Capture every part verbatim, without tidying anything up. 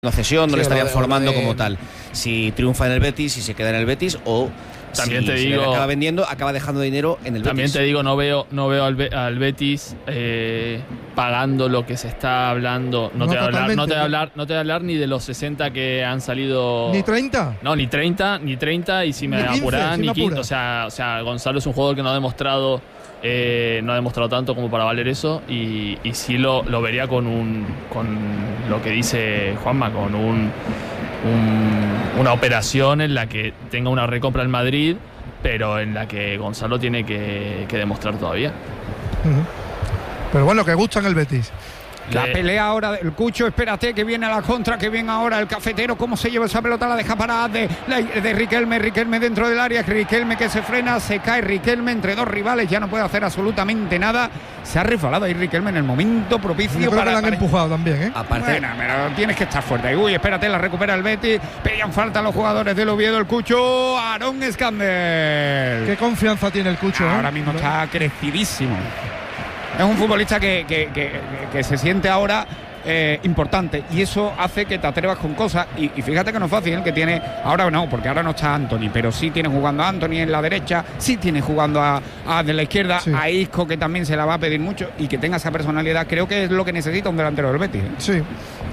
una cesión, no sí, le estarían de, formando de... como tal. Si triunfa en el Betis, si se queda en el Betis, o también si te se digo, le acaba vendiendo, acaba dejando dinero en el también Betis. También te digo, no veo, no veo al, Be al Betis eh, pagando lo que se está hablando. No, no, te voy a hablar, no, te voy a hablar, no te voy a hablar ni de los sesenta que han salido. ¿Ni treinta? No, ni treinta, ni treinta, y si me apuran, ni quince. O sea, o sea, Gonzalo es un jugador que no ha demostrado. Eh, no ha demostrado tanto como para valer eso, y, y sí lo, lo vería con un con lo que dice Juanma, con un, un una operación en la que tenga una recompra en Madrid, pero en la que Gonzalo tiene que, que demostrar todavía. Uh-huh. Pero bueno, que gusta en el Betis. La pelea ahora del Cucho, espérate que viene a la contra, que viene ahora el Cafetero, cómo se lleva esa pelota, la deja parada de, de Riquelme, Riquelme dentro del área, Riquelme que se frena, se cae Riquelme entre dos rivales, ya no puede hacer absolutamente nada, se ha resbalado ahí Riquelme en el momento propicio. Yo creo para, que la han para... empujado también, ¿eh? Aparte, bueno, pero tienes que estar fuerte. Uy, espérate, la recupera el Betis, pedían falta los jugadores del Oviedo, el Cucho, Aarón Escándel. Qué confianza tiene el Cucho, ahora ¿eh? mismo está crecidísimo. Es un futbolista que, que, que, que se siente ahora eh, importante, y eso hace que te atrevas con cosas, y, y fíjate que no es fácil, que tiene, ahora no, porque ahora no está Anthony, pero sí tiene jugando a Anthony en la derecha, sí tiene jugando a, a de la izquierda, sí. A Isco, que también se la va a pedir mucho, y que tenga esa personalidad, creo que es lo que necesita un delantero del Betis, ¿eh? Sí.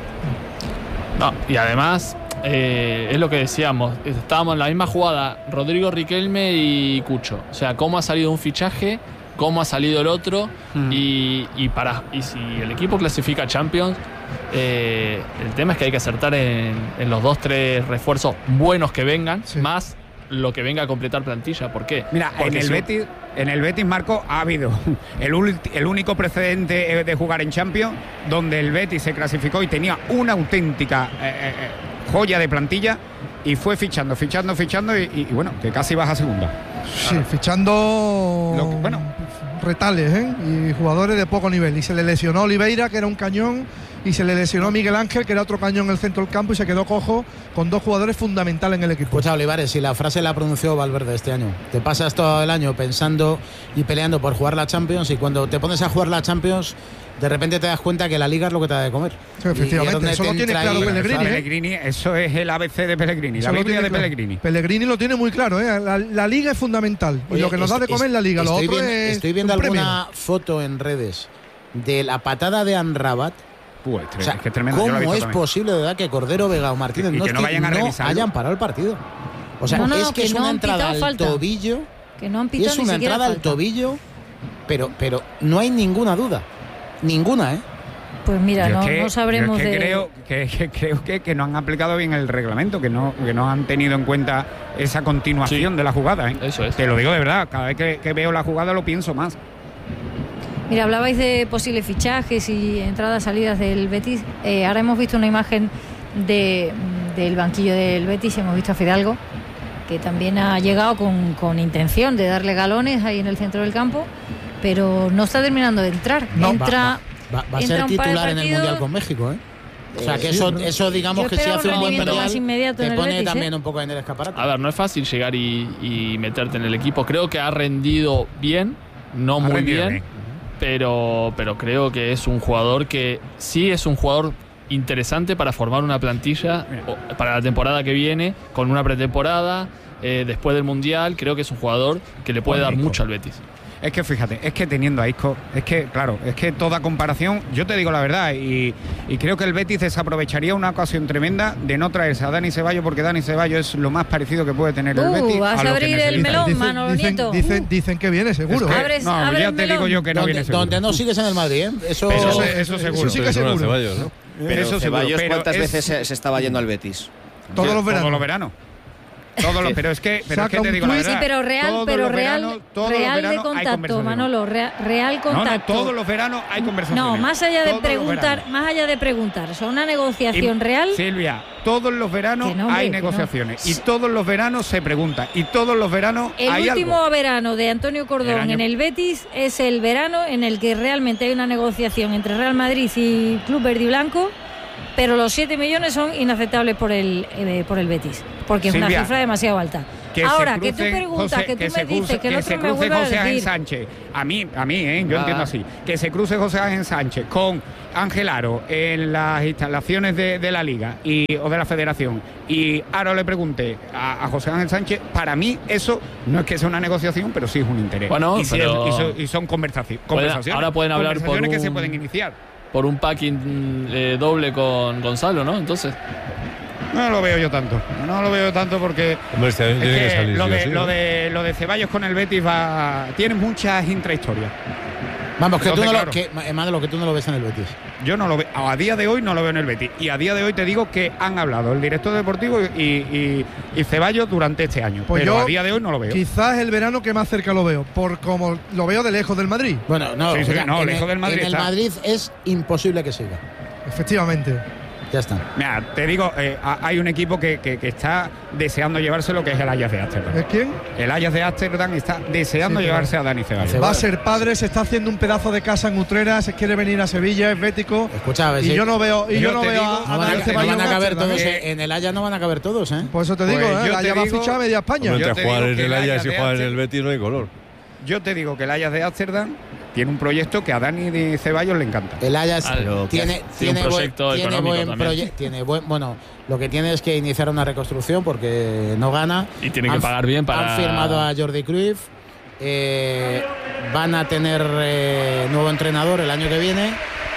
No, y además eh, es lo que decíamos, estábamos en la misma jugada, Rodrigo, Riquelme y Cucho, o sea, cómo ha salido un fichaje, cómo ha salido el otro, mm. y, y, para, y si el equipo clasifica a Champions, eh, el tema es que hay que acertar en, en los dos, tres refuerzos buenos que vengan, sí. Más lo que venga a completar plantilla. ¿Por qué? Mira, Porque en el, si... Betis, en el Betis, Marco, ha habido el, el único precedente de jugar en Champions, donde el Betis se clasificó y tenía una auténtica eh, eh, joya de plantilla, y fue fichando, fichando, fichando, y, y, y bueno, que casi baja a segunda. Sí, claro. Fichando Lo que, bueno, retales, ¿eh? Y jugadores de poco nivel. Y se le lesionó Oliveira, que era un cañón, y se le lesionó Miguel Ángel, que era otro cañón en el centro del campo, y se quedó cojo con dos jugadores fundamentales en el equipo. Escucha, Olivares, si la frase la pronunció Valverde este año, te pasas todo el año pensando y peleando por jugar la Champions, y cuando te pones a jugar la Champions, de repente te das cuenta que la Liga es lo que te da de comer. Sí, efectivamente, eso lo tiene claro Pellegrini, ¿eh? Pellegrini. Eso es el A B C de Pellegrini, eso la Biblia de claro. Pellegrini. Pellegrini lo tiene muy claro, ¿eh? La, la Liga es fundamental. Oye, y lo que nos est- da de comer es la Liga. Lo otro viendo, es estoy viendo un alguna premio. foto en redes de la patada de Amrabat. Pues, o sea, es que es tremendo. ¿cómo Yo lo he es también. posible, de verdad, que Cordero, Vega o Martínez y, y no, que no vayan a no revisarlo? hayan parado el partido? O sea, no, no, es que, que es no una han entrada al falta. tobillo. Que no han Y pitado es ni una siquiera entrada al falta. tobillo, pero, pero no hay ninguna duda. Ninguna, ¿eh? Pues mira, no, que, no sabremos yo es que de... creo que, que creo que, que no han aplicado bien el reglamento, que no, que no han tenido en cuenta esa continuación sí. de la jugada, ¿eh? Eso es. Te lo digo de verdad, cada vez que, que veo la jugada lo pienso más. Mira, hablabais de posibles fichajes y entradas, salidas del Betis. Eh, ahora hemos visto una imagen de, del banquillo del Betis y hemos visto a Fidalgo, que también ha llegado con, con intención de darle galones ahí en el centro del campo, pero no está terminando de entrar. No, Entra, va, va, va a entra ser un par de titular en el partidos. Mundial con México, ¿eh? O sea, que Sí, eso, ¿no? eso digamos Yo que si espero hace un un buen rendimiento mundial, más inmediato en te el pone Betis, también ¿eh? un poco en el escaparate. A ver, no es fácil llegar y, y meterte en el equipo. Creo que ha rendido bien, no Ha muy rendido bien, bien. pero, pero creo que es un jugador que sí es un jugador interesante para formar una plantilla o, para la temporada que viene, con una pretemporada, eh, después del Mundial. Creo que es un jugador que le puede Buen dar Isco. mucho al Betis. Es que fíjate, es que teniendo a Isco, es que claro, es que toda comparación, yo te digo la verdad, y, y creo que el Betis desaprovecharía una ocasión tremenda de no traerse a Dani Ceballos, porque Dani Ceballos es lo más parecido que puede tener el Uh, Betis vas a a lo que abrir el necesita. melón. Dicen, Manolo dicen, Nieto. dicen, dicen que viene, seguro. Es que- ¿eh? Abres- no, abre ya el te melón. digo yo que no donde, viene seguro. donde no sigues en el Madrid, ¿eh? Eso, Eso, Eso- se- eso seguro. eso sí que Eso seguro. Ceballos, ¿no? Pero eso seguro, Ceballos, pero ¿cuántas es- veces se, se estaba yendo al Betis? Todos los veranos. Todos los veranos. Todos los, pero es que, pero es que Saca te un digo la tuit. verdad. Sí, pero real, todos pero los real, veranos- todos los real de veranos hay contacto, conversación. Manolo, rea- real No, contacto. no, todos los veranos hay conversaciones. No, más allá de Todos los preguntar, veranos. más allá de preguntar, son una negociación Y, real. Silvia, todos los veranos Que no, hombre, hay que no. negociaciones y todos los veranos se pregunta y todos los veranos El hay último algo. verano de Antonio El Cordón año- en el Betis es el verano en el que realmente hay una negociación entre Real Madrid y Club Verde y Blanco, pero los siete millones son inaceptables por el eh, por el Betis, porque es Silvia, una cifra demasiado alta. que Ahora, se que tú crucen preguntas, José- que tú me se dices, cruce- que el otro se me cruce vuelve a José Ángel decir. Sánchez. A mí, a mí, ¿eh? yo Ah. entiendo así. Que se cruce José Ángel Sánchez con Ángel Aro en las instalaciones de, de la Liga y, o de la Federación y Aro le pregunte a, a José Ángel Sánchez, para mí eso no es que sea una negociación, pero sí es un interés. Bueno, y, sí pero- es- y son, y son conversaci- conversaciones. ahora pueden hablar por conversaciones que se un- pueden iniciar. Por un packing eh, doble con Gonzalo, ¿no? Entonces, No lo veo yo tanto. No lo veo tanto porque Hombre, este año es tiene que que salir. lo, sí o de, sí, lo, ¿no? de, lo de Ceballos con el Betis va tiene muchas intrahistorias. Vamos, que tú Entonces, no lo, claro. que, Manolo, que tú no lo ves en el Betis. Yo no lo veo, a día de hoy no lo veo en el Betis. Y a día de hoy te digo que han hablado el director deportivo y, y, y Ceballos durante este año. Pues pero yo a día de hoy no lo veo. Quizás el verano que más cerca lo veo, por como lo veo de lejos del Madrid. Bueno, no, Sí, sí, mira, no, en, lejos el, del Madrid en el está. Madrid es imposible que siga. Efectivamente. Ya está. Mira, te digo, eh, ha- hay un equipo que, que- que está deseando llevarse lo que es el Ajax de Ámsterdam. ¿Es quién? El Ajax de Ámsterdam está deseando Sí, pero- llevarse a Dani Ceballos. Ceballos. Va a ser padre, se está haciendo un pedazo de casa en Utrera, se quiere venir a Sevilla, es bético. Escucha, a ver Y si- yo no veo, y Yo yo no te veo digo- a, No a van, Dani a, no Ceballos van a en caber Ámsterdam, todos, ¿eh? eh, en el Haya no van a caber todos, ¿eh? Por eso te Pues digo, yo ¿eh? la te ya va a digo- fichar a media España. Hombre, Yo entre te jugar digo en que el el Ajax Ajax y de jugar en el Ámsterdam- Betis no hay color. Yo te digo que el Ajax de Ámsterdam tiene un proyecto que a Dani de Ceballos le encanta. El Ajax Ah, pero que tiene, hace- tiene tiene, un buen, proyecto tiene económico buen también. proye- tiene buen, bueno, lo que tiene es que iniciar una reconstrucción porque no gana. Y tiene que Han- pagar bien para- Han firmado a Jordi Cruyff. eh, van a tener eh, nuevo entrenador el año que viene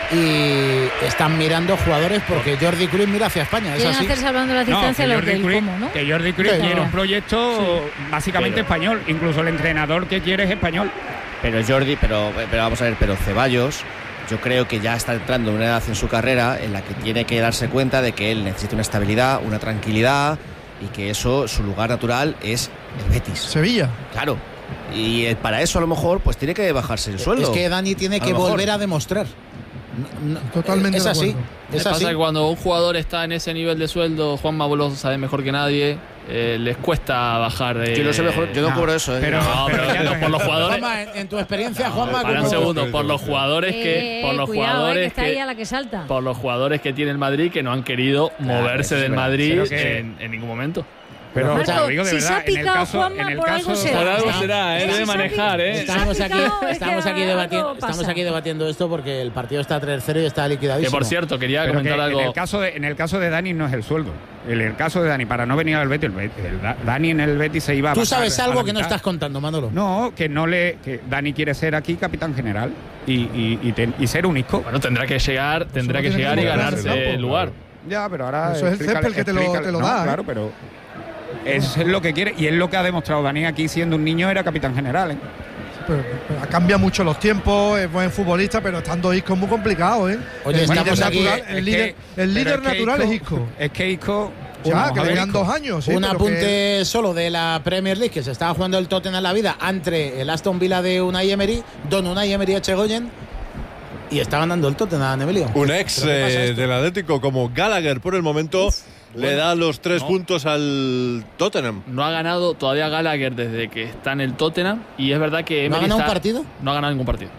y están mirando jugadores porque Jordi Cruyff mira hacia España. Es Quieren así. hacer salvando la No, distancia que los Jordi del Cruyff, cómo, ¿no? que Jordi Cruyff Sí, quiere no. un proyecto básicamente Pero- español. Incluso el entrenador que quiere es español. Pero Jordi, pero, pero vamos a ver, pero Ceballos, yo creo que ya está entrando en una edad en su carrera en la que tiene que darse cuenta de que él necesita una estabilidad, una tranquilidad y que eso, su lugar natural es el Betis. Sevilla. Claro. Y eh, para eso a lo mejor pues tiene que bajarse el sueldo. Es que Dani tiene A que lo mejor. volver a demostrar. No- no- Totalmente Es de así. acuerdo. Es Me pasa así. que cuando un jugador está en ese nivel de sueldo, Juanma vos lo sabe mejor que nadie, eh, les cuesta bajar de... Yo lo sé mejor, yo no, No, cobro eso, ¿eh? pero- No, pero, pero ya no es por los el- jugadores... Juanma, en, en tu experiencia, Juanma, Para un ¿cómo- segundo, por los jugadores que... Eh, Por los cuidado, eh, que jugadores está ahí a que... la que salta. Por los jugadores que tiene el Madrid que no han querido moverse eso es del verdad. Madrid Pero que- en, en ningún momento. Pero Marco, te lo digo de si verdad, se ha en el picado caso, Juanma, en el por algo caso, será. Por algo Está- será, ¿eh? Si Debe se ha manejar, picado- ¿eh? si se ha Estamos aquí, picado, es que estamos, aquí algo debatiendo, pasa. estamos aquí debatiendo esto porque el partido está tres cero y está Que liquidadísimo. por cierto, quería pero que comentar en algo... el caso de en el caso de Dani no es el sueldo. En el caso de Dani para no venir al Betis, el Betis- el Da- Dani en el Betis se iba a Tú bajar sabes a la algo que no mitad. estás contando, Manolo. No, que no le que Dani quiere ser aquí capitán general y, y, y, ten- y ser único. Bueno, tendrá que llegar, tendrá no que tiene llegar y que moverse ganarse tampoco, el lugar. Ya, pero ahora Eso es el explícale- césped que te lo- explícale- te lo no, da, ¿eh? Claro, pero eso es lo que quiere y es lo que ha demostrado Dani aquí siendo un niño era capitán general, ¿eh? Pero, pero cambia mucho los tiempos, es buen futbolista, pero estando Isco es muy complicado, ¿eh? Oye, el líder estamos aquí- natural, Es el líder, que- el pero líder es que natural es Isco- Isco. Es que Isco Ya, vamos que a le ver, quedan Isco. dos años. Sí, Un pero apunte que- solo de la Premier League que se estaba jugando el Tottenham en la vida entre el Aston Villa de Unai Emery, Don Unai Emery Echegoyen, y estaban dando el Tottenham, Emilio. Un ex ¿Pero qué pasa eh, esto? del Atlético como Gallagher por el momento le da los tres no. puntos al Tottenham. No ha ganado todavía Gallagher desde que está en el Tottenham y es verdad que ¿No ha Emery ganado un está- partido? No ha ganado ningún partido.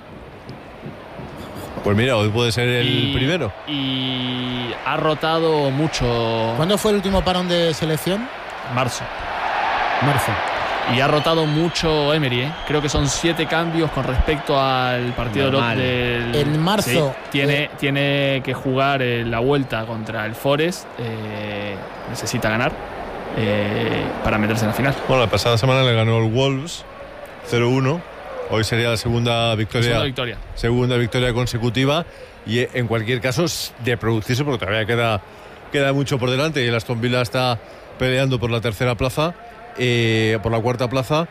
Pues mira, hoy puede ser el Y- primero. Y ha rotado mucho ¿Cuándo fue el último parón de selección? Marzo. Marzo. Y ha rotado mucho Emery, ¿eh? Creo que son siete cambios con respecto al partido Normal. del... En marzo, Sí, tiene, eh. tiene que jugar eh, la vuelta contra el Forest. eh, necesita ganar eh, para meterse en la final. Bueno, la pasada semana le ganó el Wolves cero uno. Hoy sería la segunda victoria, Segunda victoria. segunda victoria consecutiva. Y eh, en cualquier caso, es de producirse, porque todavía queda, queda mucho por delante. Y el Aston Villa está peleando por la tercera plaza, eh, por la cuarta plaza.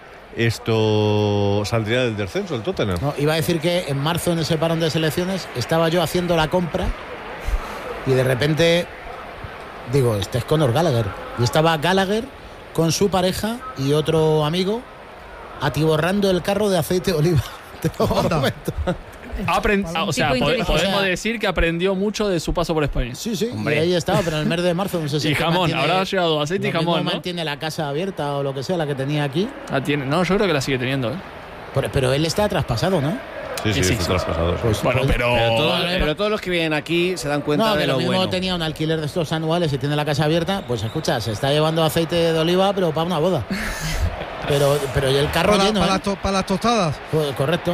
Esto saldría del descenso, el Tottenham. No, iba a decir que en marzo, en ese parón de selecciones, estaba yo haciendo la compra y de repente digo, este es Conor Gallagher. Y estaba Gallagher con su pareja y otro amigo atiborrando el carro de aceite de oliva. Te lo Anda. prometo. Aprend- Un ah, o sea, tipo pode- inteligente. podemos O sea, decir que aprendió mucho de su paso por España. Sí, sí, Hombre. y ahí estaba, pero en el mes de marzo no sé si Y es que jamón, mantiene- habrá llegado aceite y lo mismo jamón, ¿no? mantiene la casa abierta o lo que sea, la que tenía aquí. Ah, tiene, no, yo creo que la sigue teniendo, ¿eh? Pero, pero él está traspasado, ¿no? Sí, sí, Es está Isco. traspasado. Pues, Bueno, pues- pero. Pero, todo- pero todos los que vienen aquí se dan cuenta no, de que lo lo mismo bueno. tenía un alquiler de estos anuales y tiene la casa abierta, pues escucha, se está llevando aceite de oliva, pero para una boda. Pero, pero y el carro Para, lleno, para ¿eh? las to- para las tostadas. Pues, correcto.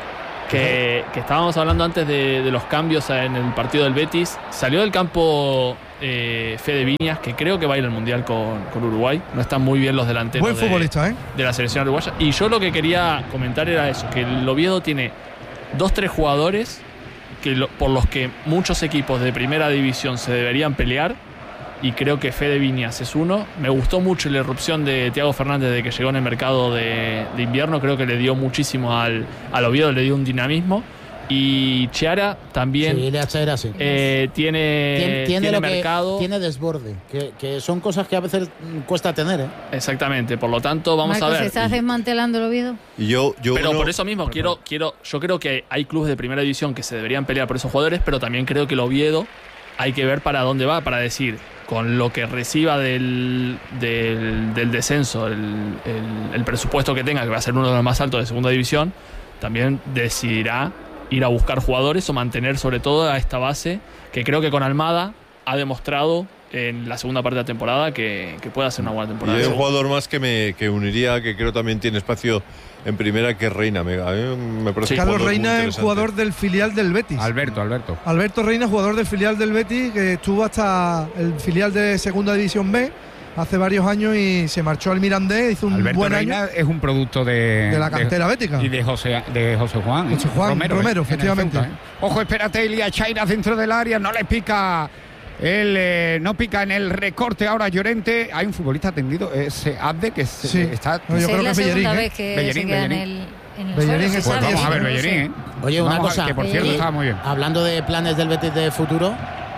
Que, que estábamos hablando antes de, de los cambios en el partido del Betis. Salió del campo eh, Fede Viñas, que creo que va a ir al Mundial con, con Uruguay. No están muy bien los delanteros Buen de, futbolista, ¿eh? de la selección uruguaya. Y yo lo que quería comentar era eso, que el Oviedo tiene dos, tres jugadores que lo- por los que muchos equipos de primera división se deberían pelear. Y creo que Fede Viñas es uno. Me gustó mucho la irrupción de Thiago Fernández de que llegó en el mercado de, de invierno. Creo que le dio muchísimo al, al Oviedo, le dio un dinamismo. Y Chiara también Sí, le Chaira, sí. eh, tiene, Tiene, tiene tiene lo mercado. que tiene desborde, que, que son cosas que a veces mm, cuesta tener, ¿eh? Exactamente, por lo tanto vamos Marcos, a ver. ¿estás desmantelando el Oviedo? Y yo, yo Pero uno- por eso mismo quiero, quiero, yo creo que hay clubes de primera división que se deberían pelear por esos jugadores, pero también creo que el Oviedo hay que ver para dónde va, para decir, con lo que reciba del, del, del descenso, el, el- el presupuesto que tenga, que va a ser uno de los más altos de segunda división, también decidirá ir a buscar jugadores o mantener sobre todo a esta base, que creo que con Almada ha demostrado en la segunda parte de la temporada que, que puede hacer una buena Y temporada. hay un jugador más que me que uniría, que creo también tiene espacio en primera, que es Reina. Me, a mí me parece un Carlos jugador muy Reina es interesante. jugador del filial del Betis. Alberto, Alberto. Alberto Reina, jugador del filial del Betis, que estuvo hasta el filial de Segunda División B hace varios años y se marchó al Mirandés, hizo un Alberto buen Reina año es un producto de, de la cantera bética. y de José, de José Juan. José Juan Romero, Romero, ¿eh? En el efectivamente. Ceuta, ¿eh? Ojo, espérate, Elia Chaira dentro del área, no le pica. Él eh, no pica en el recorte ahora Llorente. Hay un futbolista tendido, ese Abde, que se- Sí. está. No, yo Esa creo es la que es Bellerín, segunda ¿eh? vez que Bellerín, se queda en Bellerín. el, en el Bellerín suelo, es se Pues sabe, vamos a ver, no lo sé. Bellerín, ¿eh? Oye, una Vamos a- cosa, que por cierto eh, estaba muy bien. hablando de planes del Betis de futuro,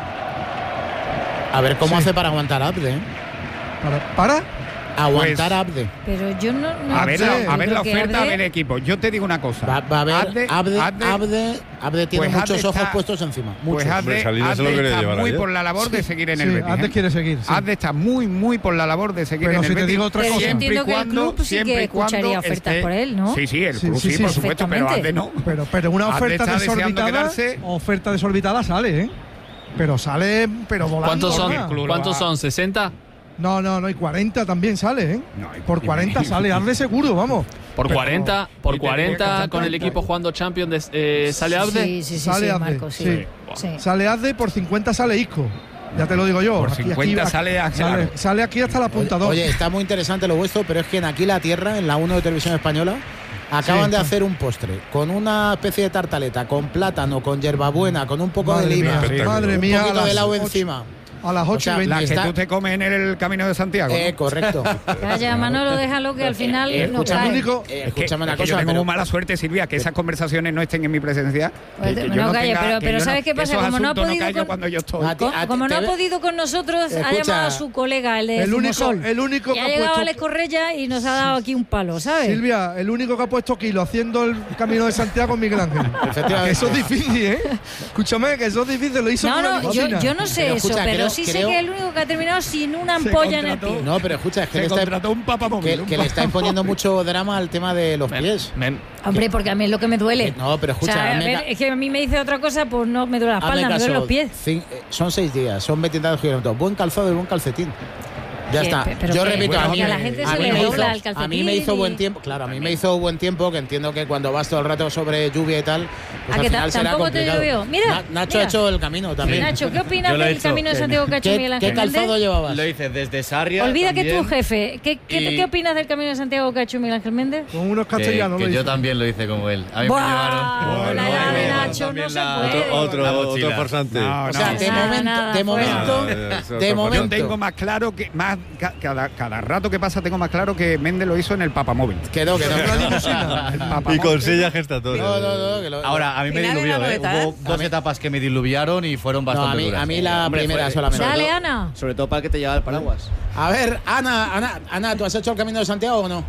a ver cómo Sí. hace para aguantar a Abde, ¿eh? Para, para Pues- Aguantar a Abde. Pero yo no. no A ver, sé, la, a yo ver creo la que oferta, a Abde- ver equipo. Yo te digo una cosa. Va, va a haber Abde, Abde, Abde- Abde, Abde tiene Pues muchos Abde ojos está- puestos encima. Muchos. Pues Hombre, Abde, Salinas se lo Abde quería está llevar muy ayer. por la labor de seguir en el Sí, Betis. Abde ¿eh? quiere seguir, sí. Abde está muy, muy por la labor de seguir Pero en el si te Betis. digo otra Pero yo cosa. Siempre y entiendo que el cuando, club sí que siempre y cuando escucharía ofertas esté- por él, ¿no? Sí, sí, el Sí, club sí, sí, sí, por supuesto, pero perfectamente. Abde no. Pero, pero una Abde oferta está deseando desorbitada, quedarse. oferta desorbitada sale, ¿eh? Pero sale, pero volando. ¿Cuántos son? nada. club lo ¿Cuántos va- son? ¿sesenta? No, no, no, y cuarenta también sale, ¿eh? No, y- Por y- cuarenta sale, hazle seguro, vamos. Por Pero- cuarenta, por y tendría que cuarenta hacer con el treinta. equipo jugando Champions de- eh, sale Abde. Sí, sí, sí, Sale sí, Abde, Marcos, sí. sí. Sí. Sale Azde, por cincuenta sale Isco. Ya te lo digo yo. Por Aquí- cincuenta aquí- sale a- sale, claro. sale aquí hasta el apuntador. Oye, está muy interesante lo vuestro, pero es que en Aquí la Tierra, en la uno de Televisión Española, acaban Sí, de está. hacer un postre con una especie de tartaleta, con plátano, con hierbabuena, con un poco Madre de lima, mía, Espectáculo. madre un mía, a poquito de las helado ocho- encima. A las O ocho sea, y veinte. La que Está- tú te comes en el camino de Santiago. Eh, ¿no? correcto. Calla, Manolo, déjalo que al final Eh, no escúchame, cae. único- eh, Es que, escúchame una es que yo cosa, tengo pero- muy mala suerte, Silvia, que esas conversaciones no estén en mi presencia. Pues, que- que no, yo no calla, tenga- pero- que pero yo ¿sabes no- qué pasa? esos Como no ha asuntos podido callo con- cuando yo estoy. A ti- Co- Como no te ha ve- podido con nosotros, ha Escucha, llamado a su colega, el de El único, Zumosol. el único Y que ha ha llegado puesto. Alex Correia y nos ha dado aquí un palo, ¿sabes? Silvia, el único que ha puesto kilo haciendo el camino de Santiago es Miguel Ángel. Efectivamente. Que eso es difícil, ¿eh? Escúchame, que eso es difícil, lo hizo No, con la no, yo, limusina. yo no sé Pero eso, escucha, pero creo- sí creo- sé que es el único que ha terminado sin una Se ampolla en el contrató. pie. No, pero escucha, es que Se le está, contrató un papamóvil. que, un que le está imponiendo mucho drama al tema de los Men, pies. men, Hombre, porque a mí es lo que me duele. Eh, no, pero escucha, O sea, a hazme ver, ca- es que a mí me dice otra cosa, pues no me duele la hazme espalda, me duelen caso, los pies. cin- eh, son seis días, son veintitantos kilómetros. Buen calzado y buen calcetín. Ya Que- está. pe- pero Yo que- repito, bueno, a mí, que a la gente a se mí le me dobla hizo, el a mí me hizo calcetín buen y- tiempo. Claro, a mí me hizo buen tiempo, que entiendo que cuando vas todo el rato sobre lluvia y tal, pues ¿A al que ta- final será tampoco te complicado. llovió? Mira, Na- Nacho mira. ha hecho el camino también. Nacho, ¿qué opinas Yo lo he del hecho. camino de Santiago que ha hecho ¿Qué, Miguel Ángel qué calzado Méndez? llevabas? Lo hice desde Sarria. Olvida que es tu también, jefe. ¿Qué, qué, y- ¿Qué opinas del camino de Santiago que ha hecho Miguel Ángel Méndez? Con unos Que, castellanos que lo yo hizo. también lo hice como él. A mí Buah, me llevaron. la No, edad de no, Nacho no también se la- puede. Otro, La otro mochila. farsante. No, O sea, no. de Nada, momento, nada, de fuera. momento, Ah, es otro de Yo momento. tengo más claro que más ca- cada, cada rato que pasa tengo más claro que Méndez lo hizo en el papamóvil. Quedó, quedó. El Y papamóvil. con sella gestatoria. No, no, no, que lo- Ahora, a mí me Final de diluvió, la ¿eh? novedad. Hubo dos etapas que me diluviaron y fueron No, a bastante mí, duras. a mí la Hombre, primera fue- solamente. Dale, Ana. Sobre todo para que te lleve el paraguas. A ver, Ana, Ana, Ana, ¿tú has hecho el camino de Santiago o no?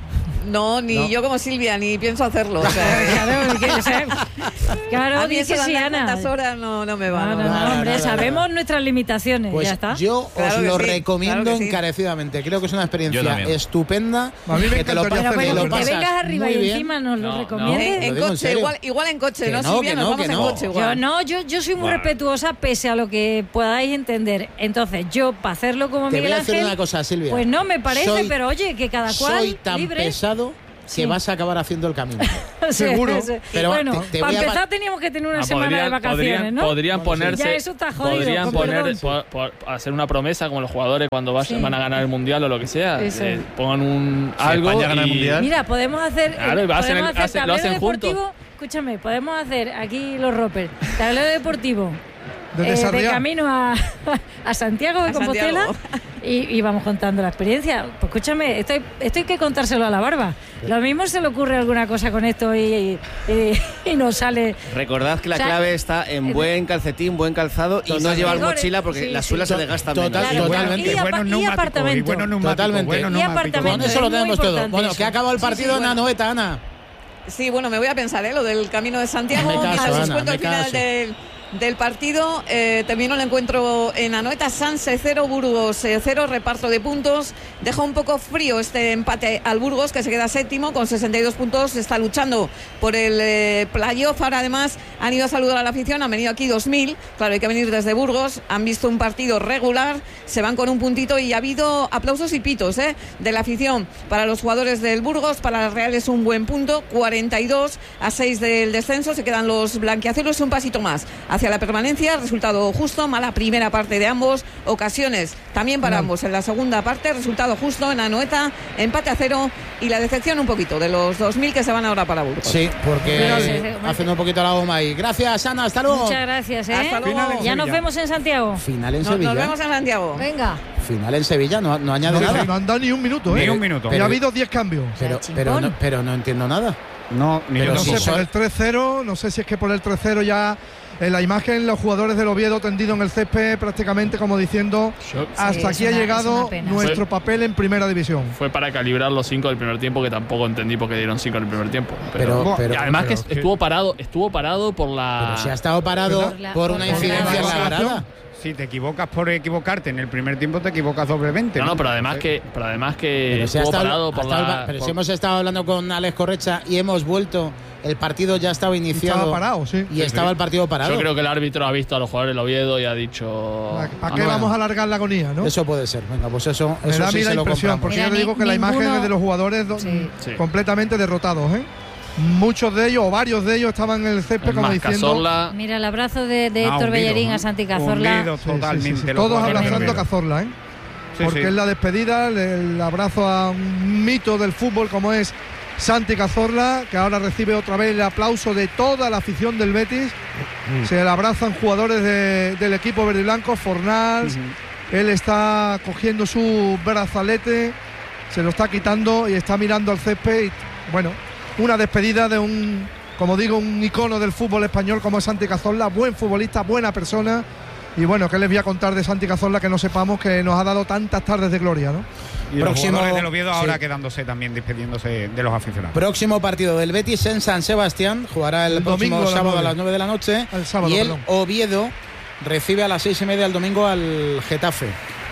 No, ni No. yo como Silvia, ni pienso hacerlo. O sea, Claro, que, o sea, claro, a mí di eso que de sí, andar Ana. tantas horas no, no me va. No, no, no, no, no. no, hombre, no, no, sabemos no. nuestras limitaciones, Pues ya está. yo Claro os que lo sí, recomiendo claro que sí. encarecidamente. Creo que es una Yo experiencia también. estupenda. A mí me que te lo encantaría pasas- Pero hacerlo, te lo bueno, que pasas vengas arriba muy y bien. encima nos lo No, recomiendes. En, Lo en digo en coche, serio. igual, igual en coche, Que ¿no, no, Silvia? que Nos no, vamos que en no. coche Yo igual. no, yo, yo soy muy Bueno. respetuosa pese a lo que podáis entender. Entonces, yo para hacerlo como Te voy Miguel a decir Ángel, una cosa, Silvia. pues no me parece, Soy- pero oye, que cada cual Soy tan libre. pesado que Sí. vas a acabar haciendo el camino. Sí, Seguro. sí. Pero bueno, te- te para voy a pa- empezar teníamos que tener una Ah, semana de vacaciones, podrían, ¿no? podrían ponerse, Ya eso está jodido, podrían con poner, perdón. po- po- hacer una promesa como los jugadores cuando vayan, Sí. van a ganar el mundial o lo que sea, Eso. eh, pongan un Si algo España gana el y- Mundial. Mira, podemos hacer. Claro, eh, y hacen podemos el- hacer hacen- lo tablero hacen juntos. deportivo. Escúchame, podemos hacer aquí los ropers. Tablero deportivo. Desde eh, de Sarriá. camino a, a Santiago de A Compostela Santiago. y, y vamos contando la experiencia. Pues escúchame, esto hay, esto hay que contárselo a la barba. Lo mismo se le ocurre alguna cosa con esto y, y, y nos sale. Recordad que la O sea, clave está en eh, buen calcetín, buen calzado y no Totalmente. llevar Rigores, mochila porque sí, la sí. suela se To- desgasta total- menos. Y Claro, buenos- totalmente. y y buenos apa- y neumáticos, apartamento. y buenos neumáticos, Totalmente. buenos Y neumáticos. apartamento. Con eso lo es muy tenemos todo. importante Bueno, eso. que ha acabado el Sí, sí, partido en bueno. Anoeta, Ana. Sí, bueno, me voy a pensar, ¿eh? Lo del Camino de Santiago. Me caso, Mientras os Ana, cuento me el final caso. del, del partido. Eh, terminó el encuentro en Anoeta. Sanse cero, Burgos eh, cero, reparto de puntos. Deja un poco frío este empate al Burgos, que se queda séptimo con sesenta y dos puntos. Está luchando por el eh, playoff. Ahora, además, han ido a saludar a la afición. Han venido aquí dos mil. Claro, hay que venir desde Burgos. Han visto un partido regular. Se van con un puntito y ha habido aplausos y pitos ¿eh? de la afición para los jugadores del Burgos. Para la Real es un buen punto. cuarenta y dos a seis del descenso. Se quedan los blanquiazulos un pasito más hacia la permanencia. Resultado justo. Mala primera parte de ambos. Ocasiones también para ambos en la segunda parte. Resultado justo en Anoeta. Empate a cero. Y la decepción un poquito de los dos mil que se van ahora para Burgos. Sí, porque Pero sí, sí, hacen un poquito la goma ahí. Gracias, Ana. Hasta luego. Muchas gracias, ¿eh? Hasta luego. Final en Ya nos Sevilla. vemos en Santiago. Final en Nos, Sevilla. nos vemos en Santiago. Venga. Final en Sevilla, no, no añade No, nada. no han dado ni un minuto, ¿eh? Ni un minuto. Y Pero- ha habido diez cambios. Pero, Chimpón. pero, no, pero no entiendo nada. No, ni Pero yo No si sé, tampoco. por son- el tres cero, no sé si es que por el tres cero ya en la imagen los jugadores del Oviedo tendido en el césped prácticamente como diciendo Yo- hasta es aquí una- ha es llegado una pena. nuestro Fue- papel en primera división. Fue para calibrar los cinco del primer tiempo, que tampoco entendí por qué dieron cinco en el primer tiempo. Pero, Pero, pero, y además pero- que estuvo parado, estuvo parado por la. pero si ha estado parado Por la- por por una la incidencia en la grada. grada. Si te equivocas por equivocarte en el primer tiempo, te equivocas doblemente. No, no, pero además que, pero además que Pero si ha estuvo estado- parado ha por estado- la. pero por- si hemos estado hablando con Alex Correcha y hemos vuelto, el partido ya estaba iniciado. Estaba parado, sí. Y estaba el partido parado. Yo creo que el árbitro ha visto a los jugadores del Oviedo y ha dicho. ¿Para "Ah, qué no". vamos a alargar la agonía, no? Eso puede ser. Venga, pues eso, Me eso da a sí mí se la lo impresión, compramos. porque Mira, yo le digo ni- que la ninguno- imagen es de los jugadores do- Sí. Sí. completamente derrotados, ¿eh? Muchos de ellos o varios de ellos estaban en el césped Es como más, diciendo Cazorla. Mira el abrazo de, de Ah, Héctor hundido, Bellerín ¿no? a Santi Cazorla. Hundido Sí, sí, sí, totalmente. sí. los Todos jugadores abrazando a del Oviedo. Cazorla, ¿eh? Sí, Porque sí. es la despedida, el, el abrazo a un mito del fútbol como es Santi Cazorla, que ahora recibe otra vez el aplauso de toda la afición del Betis. Se le abrazan jugadores de- del equipo verde y blanco, Fornals. Él está cogiendo su brazalete, se lo está quitando y está mirando al césped. Y, bueno, una despedida de un, como digo, un icono del fútbol español como es Santi Cazorla, buen futbolista, buena persona. Y bueno, ¿qué les voy a contar de Santi Cazorla que no sepamos, que nos ha dado tantas tardes de gloria, ¿no? Y los Próximo- jugadores del Oviedo ahora sí. quedándose también, despidiéndose de los aficionados. Próximo partido del Betis en San Sebastián. Jugará el, El próximo domingo a las sábado a nueve. las nueve de la noche. El sábado, y el perdón. Oviedo recibe a las seis y media el domingo al Getafe.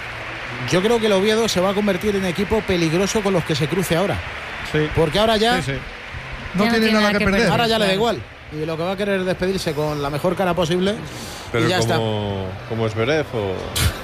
Yo creo que el Oviedo se va a convertir en equipo peligroso con los que se cruce ahora. Sí. Porque ahora ya, Sí, sí. No Ya no tiene tiene nada nada que que perder. perder. ahora ya le da Claro. igual. Y lo que va a querer es despedirse con la mejor cara posible. Pero y ya está. como, como es Berez o.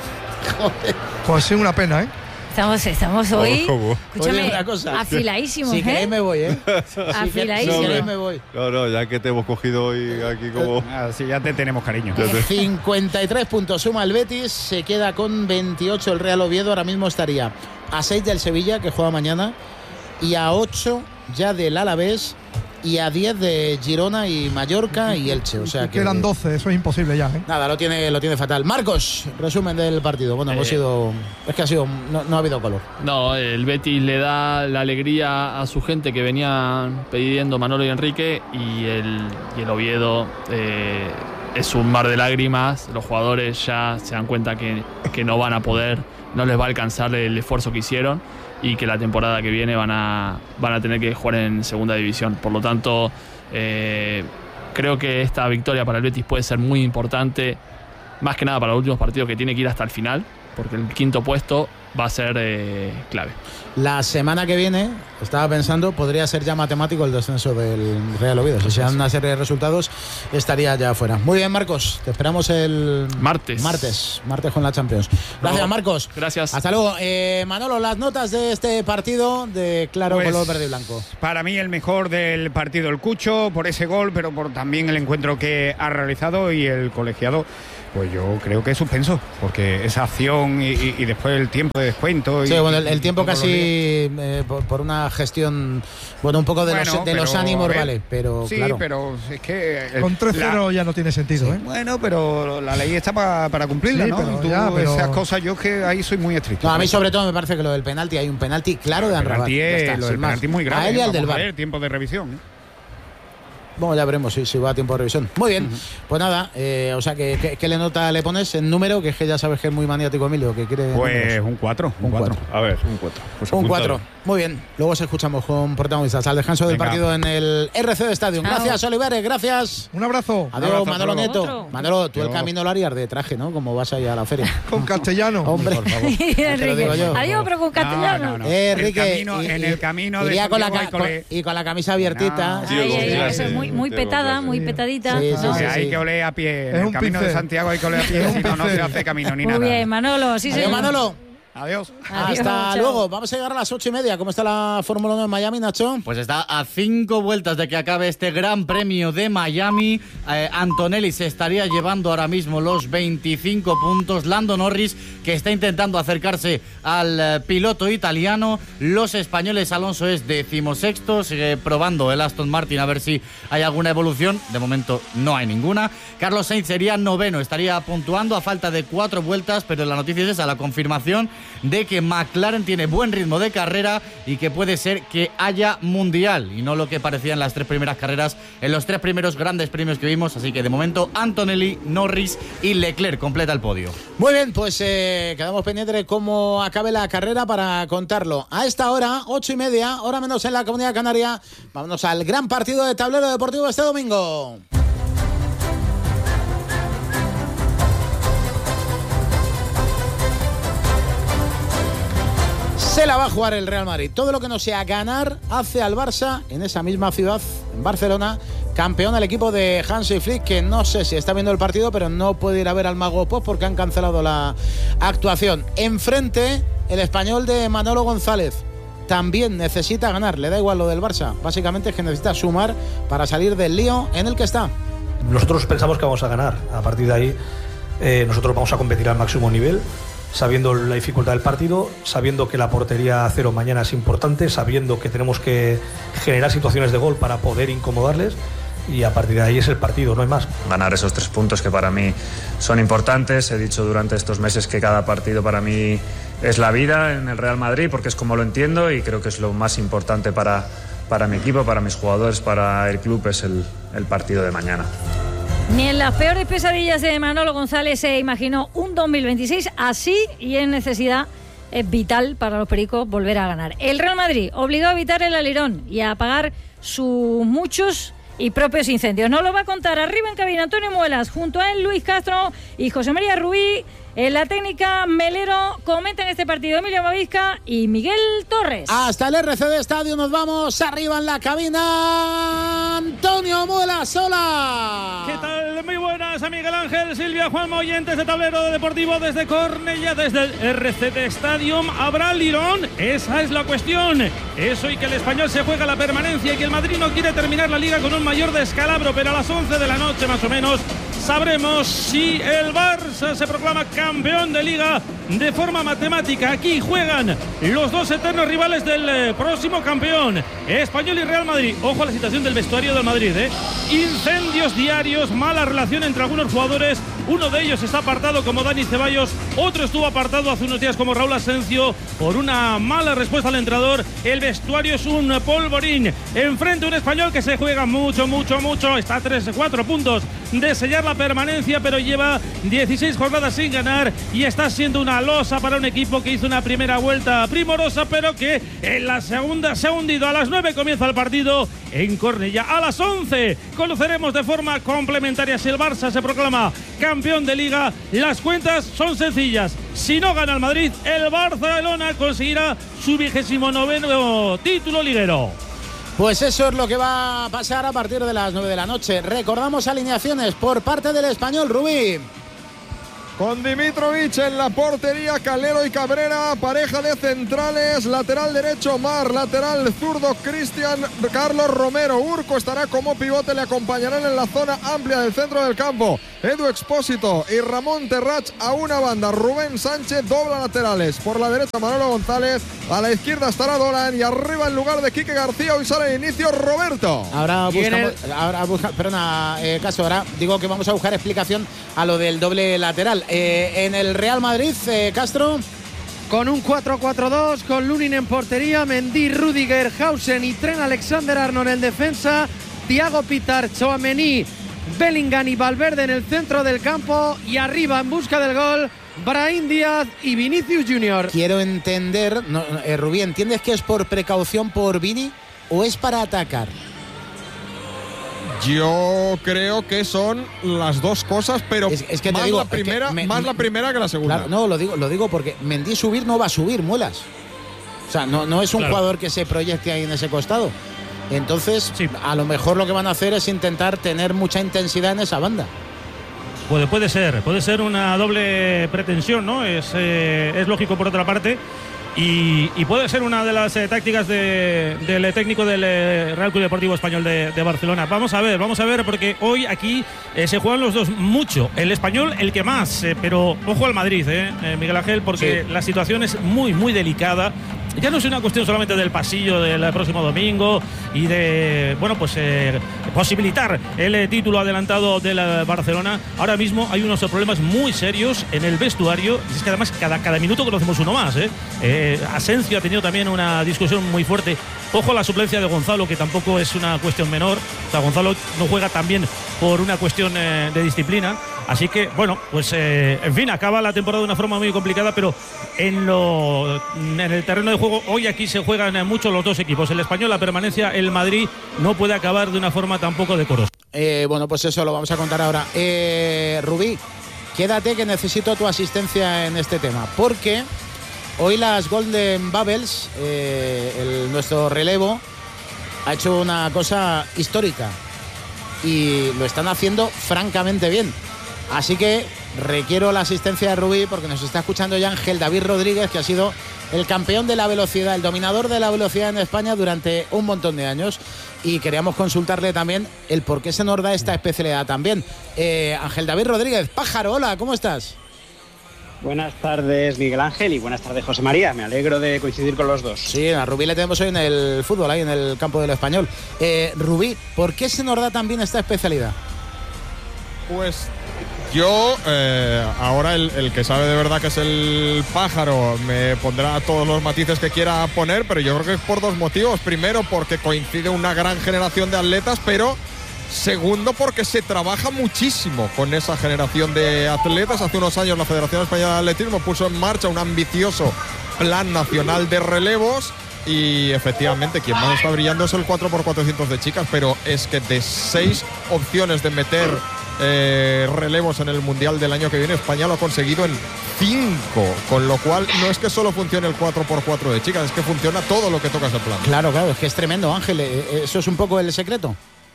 Pues sí, una pena, ¿eh? Estamos, estamos hoy, ¿Cómo? escúchame, Oye, una cosa. afiladísimos, Si ¿eh? queréis me voy, ¿eh? Si Afiladísimos. queréis me voy. No, no, ya que te hemos cogido hoy aquí como. Así ya te tenemos cariño. cincuenta y tres puntos suma el Betis, se queda con veintiocho el Real Oviedo, ahora mismo estaría a seis del Sevilla, que juega mañana, y a ocho ya del Alavés, y a diez de Girona y Mallorca y Elche. O sea Y que quedan doce, eso es imposible ya, ¿eh? nada, lo tiene, lo tiene fatal. Marcos, resumen del partido. Bueno, hemos Eh. sido. Es que ha sido. No, no ha habido color. No, el Betis le da la alegría a su gente que venía pidiendo Manolo y Enrique, y el, y el Oviedo eh, es un mar de lágrimas. Los jugadores ya se dan cuenta que, que no van a poder, no les va a alcanzar el esfuerzo que hicieron y que la temporada que viene van a, van a tener que jugar en segunda división. Por lo tanto, eh, creo que esta victoria para el Betis puede ser muy importante, más que nada para los últimos partidos, que tiene que ir hasta el final, porque el quinto puesto va a ser eh, clave. La semana que viene, estaba pensando, podría ser ya matemático el descenso del Real Oviedo. Si se dan una serie de resultados, estaría ya fuera. Muy bien, Marcos, te esperamos el martes. Martes, martes con la Champions. Gracias, no, Marcos. Gracias. Hasta luego. Eh, Manolo, las notas de este partido de claro pues, color verde y blanco. Para mí el mejor del partido el Cucho, por ese gol, pero por también el encuentro que ha realizado, y el colegiado. Pues yo creo que es suspenso, porque esa acción y, y, y después el tiempo de descuento. Y, sí, bueno, el, el tiempo y casi eh, por, por una gestión, bueno, un poco de, bueno, los, de los ánimos, ver, vale, pero sí, claro. pero es que... El, con tres cero ya no tiene sentido, sí, ¿eh? Bueno, pero la ley está pa, para cumplirla, sí, ¿no? Pero, Tú, ya, pero... esas cosas yo que ahí soy muy estricto. No, a mí sobre todo me parece que lo del penalti, hay un penalti claro de Amrabat. Lo del penalti es muy grave. A él y al del V A R. Tiempo de revisión, ¿eh? Bueno, ya veremos si, si va a tiempo de revisión. Muy bien, uh-huh. Pues nada, eh, o sea, ¿qué, qué, ¿qué le nota le pones en número? Que es que ya sabes que es muy maniático Emilio, que quiere... Pues números. un cuatro. Un cuatro. A ver, un cuatro. Pues un cuatro. Muy bien, luego se escuchamos con protagonistas al descanso del Venga. partido en el R C D Stadium. Chao. Gracias, Olivares, gracias. Un abrazo. Adiós, abrazo, Manolo Nieto. Otro. Manolo, tú el camino lo harías de traje, ¿no? Como vas allá a la feria. Con castellano. Hombre, por favor. Te lo digo yo. Adiós, pero con castellano. No, no, no. Eh, Enrique, el camino, y, en el camino de iría con la, ca- con, y con la camisa abiertita. No. Ay, ay, ay, eso, muy, muy petada, muy petadita. Sí, sí, no. sí, hay sí. que oler a pie. Es En el un camino pincel. de Santiago hay que oler a pie, si no, no se hace camino ni Muy nada. bien, Manolo. Sí, Adiós, señor. Manolo. Adiós. Adiós, Hasta chao. luego. Vamos a llegar a las ocho y media. ¿Cómo está la Fórmula uno en Miami, Nacho? Pues está a cinco vueltas de que acabe este Gran Premio de Miami. Eh, Antonelli se estaría llevando ahora mismo los veinticinco puntos. Lando Norris, que está intentando acercarse al eh, piloto italiano. Los españoles, Alonso es decimosexto, sigue probando el Aston Martin a ver si hay alguna evolución. De momento no hay ninguna. Carlos Sainz sería noveno, estaría puntuando a falta de cuatro vueltas, pero la noticia es esa, la confirmación de que McLaren tiene buen ritmo de carrera y que puede ser que haya mundial y no lo que parecía en las tres primeras carreras, en los tres primeros grandes premios que vimos. Así que de momento Antonelli, Norris y Leclerc completa el podio. Muy bien, pues eh, quedamos pendientes de cómo acabe la carrera para contarlo. A esta hora, ocho y media, hora menos en la Comunidad Canaria, vámonos al gran partido de tablero deportivo este domingo. Se la va a jugar el Real Madrid. Todo lo que no sea ganar hace al Barça en esa misma ciudad, en Barcelona, campeón al equipo de Hansi Flick, que no sé si está viendo el partido, pero no puede ir a ver al Mago Pop porque han cancelado la actuación. Enfrente, el español de Manolo González. También necesita ganar, le da igual lo del Barça. Básicamente es que necesita sumar para salir del lío en el que está. Nosotros pensamos que vamos a ganar. A partir de ahí, eh, nosotros vamos a competir al máximo nivel, sabiendo la dificultad del partido, sabiendo que la portería a cero mañana es importante, sabiendo que tenemos que generar situaciones de gol para poder incomodarles, y a partir de ahí es el partido, no hay más. Ganar esos tres puntos que para mí son importantes. He dicho durante estos meses que cada partido para mí es la vida en el Real Madrid, porque es como lo entiendo y creo que es lo más importante para, para mi equipo, para mis jugadores, para el club, es el, el partido de mañana. Ni en las peores pesadillas de Manolo González se imaginó un dos mil veintiséis así, y en necesidad es vital para los pericos volver a ganar. El Real Madrid obligó a evitar el alirón y a apagar sus muchos y propios incendios. Nos lo va a contar arriba en cabina Antonio Muelas, junto a él Luis Castro y José María Rubí. En la técnica, Melero, comentan este partido Emilio Mavisca y Miguel Torres. Hasta el R C D Estadio nos vamos, arriba en la cabina, Antonio Muelas, hola. ¿Qué tal? Muy buenas a Miguel Ángel, Silvia, Juan oyentes de Tablero Deportivo desde Cornellá, desde el R C D Stadium. ¿Habrá lirón? Esa es la cuestión. Eso y que el español se juega la permanencia y que el Madrid no quiere terminar la liga con un mayor descalabro, pero a las once de la noche más o menos sabremos si el Barça se proclama campeón de Liga de forma matemática. Aquí juegan los dos eternos rivales del eh, próximo campeón, Español y Real Madrid. Ojo a la situación del vestuario del Madrid, ¿eh? Incendios diarios, mala relación entre algunos jugadores. Uno de ellos está apartado como Dani Ceballos, otro estuvo apartado hace unos días como Raúl Asencio por una mala respuesta al entrenador. El vestuario es un polvorín. Enfrente un Español que se juega mucho, mucho, mucho. Está a tres, cuatro puntos de sellar la permanencia, pero lleva dieciséis jornadas sin ganar y está siendo una losa para un equipo que hizo una primera vuelta primorosa, pero que en la segunda se ha hundido. A las nueve comienza el partido en Cornellá. A las once conoceremos de forma complementaria si el Barça se proclama campeón de Liga. Las cuentas son sencillas. Si no gana el Madrid, el Barcelona conseguirá su vigésimo noveno título liguero. Pues eso es lo que va a pasar a partir de las nueve de la noche. Recordamos alineaciones por parte del Español, Rubí. Con Dimitrovic en la portería, Calero y Cabrera, pareja de centrales, lateral derecho Mar, lateral zurdo Cristian Carlos Romero, Urco estará como pivote, le acompañarán en la zona amplia del centro del campo Edu Expósito y Ramón Terrach a una banda, Rubén Sánchez dobla laterales, por la derecha Manolo González, a la izquierda estará Doran y arriba en lugar de Quique García hoy sale de inicio Roberto. Ahora buscamos, el... ahora busca, perdona, eh, Caso, ahora digo que vamos a buscar explicación a lo del doble lateral. Eh, en el Real Madrid, eh, Castro. Con un cuatro cuatro dos, con Lunin en portería, Mendy, Rüdiger, Hausen y Trent Alexander-Arnold en defensa, Thiago Pitar, Tchouaméni, Bellingham y Valverde en el centro del campo y arriba en busca del gol, Brahim Díaz y Vinicius Junior. Quiero entender, no, eh, Rubí, ¿entiendes que es por precaución por Vini o es para atacar? Yo creo que son las dos cosas, pero es, es que más, digo, la primera, es que me, más la primera que la segunda. Claro, no, lo digo, lo digo porque Mendy subir no va a subir, muelas. O sea, no, no es un claro. jugador que se proyecte ahí en ese costado. Entonces, sí. a lo mejor lo que van a hacer es intentar tener mucha intensidad en esa banda. Puede, puede ser, puede ser una doble pretensión, ¿no? Es, eh, es lógico por otra parte. Y, y puede ser una de las eh, tácticas de, del técnico del eh, Real Club Deportivo Español de, de Barcelona. Vamos a ver, vamos a ver, porque hoy aquí eh, se juegan los dos mucho. El Español el que más, eh, pero ojo al Madrid, eh, eh, Miguel Ángel, porque sí. la situación es muy, muy delicada. Ya no es una cuestión solamente del pasillo del próximo domingo y de, bueno, pues eh, posibilitar el eh, título adelantado del eh, Barcelona. Ahora mismo hay unos problemas muy serios en el vestuario. Y es que además cada, cada minuto conocemos uno más. ¿eh? Eh, Asencio ha tenido también una discusión muy fuerte. Ojo a la suplencia de Gonzalo, que tampoco es una cuestión menor. O sea, Gonzalo no juega también por una cuestión eh, de disciplina. Así que, bueno, pues eh, en fin, acaba la temporada de una forma muy complicada, pero en, lo, en el terreno de juego, hoy aquí se juegan mucho los dos equipos. El Español, la permanencia, el Madrid no puede acabar de una forma tampoco decorosa. Eh, bueno, pues eso lo vamos a contar ahora. Eh, Rubí, quédate que necesito tu asistencia en este tema, porque hoy las Golden Bubbles, eh, el, nuestro relevo, ha hecho una cosa histórica y lo están haciendo francamente bien. Así que requiero la asistencia de Rubí porque nos está escuchando ya Ángel David Rodríguez, que ha sido el campeón de la velocidad, el dominador de la velocidad en España durante un montón de años. Y queríamos consultarle también el por qué se nos da esta especialidad también. Eh, Ángel David Rodríguez, Pájaro, hola, ¿cómo estás? Buenas tardes, Miguel Ángel, y buenas tardes, José María. Me alegro de coincidir con los dos. Sí, a Rubí le tenemos hoy en el fútbol, ahí en el campo del Español. Eh, Rubí, ¿por qué se nos da también esta especialidad? Pues yo, eh, ahora el, el que sabe de verdad que es el Pájaro me pondrá todos los matices que quiera poner, pero yo creo que es por dos motivos. Primero, porque coincide una gran generación de atletas, pero segundo, porque se trabaja muchísimo con esa generación de atletas. Hace unos años la Federación Española de Atletismo puso en marcha un ambicioso plan nacional de relevos y efectivamente quien más está brillando es el cuatro por cuatrocientos de chicas, pero es que de seis opciones de meter eh, relevos en el Mundial del año que viene, España lo ha conseguido en cinco, con lo cual no es que solo funcione el cuatro por cuatro de chicas, es que funciona todo lo que toca ese plan. Claro, claro, es que es tremendo, Ángel. ¿Eso es un poco el secreto?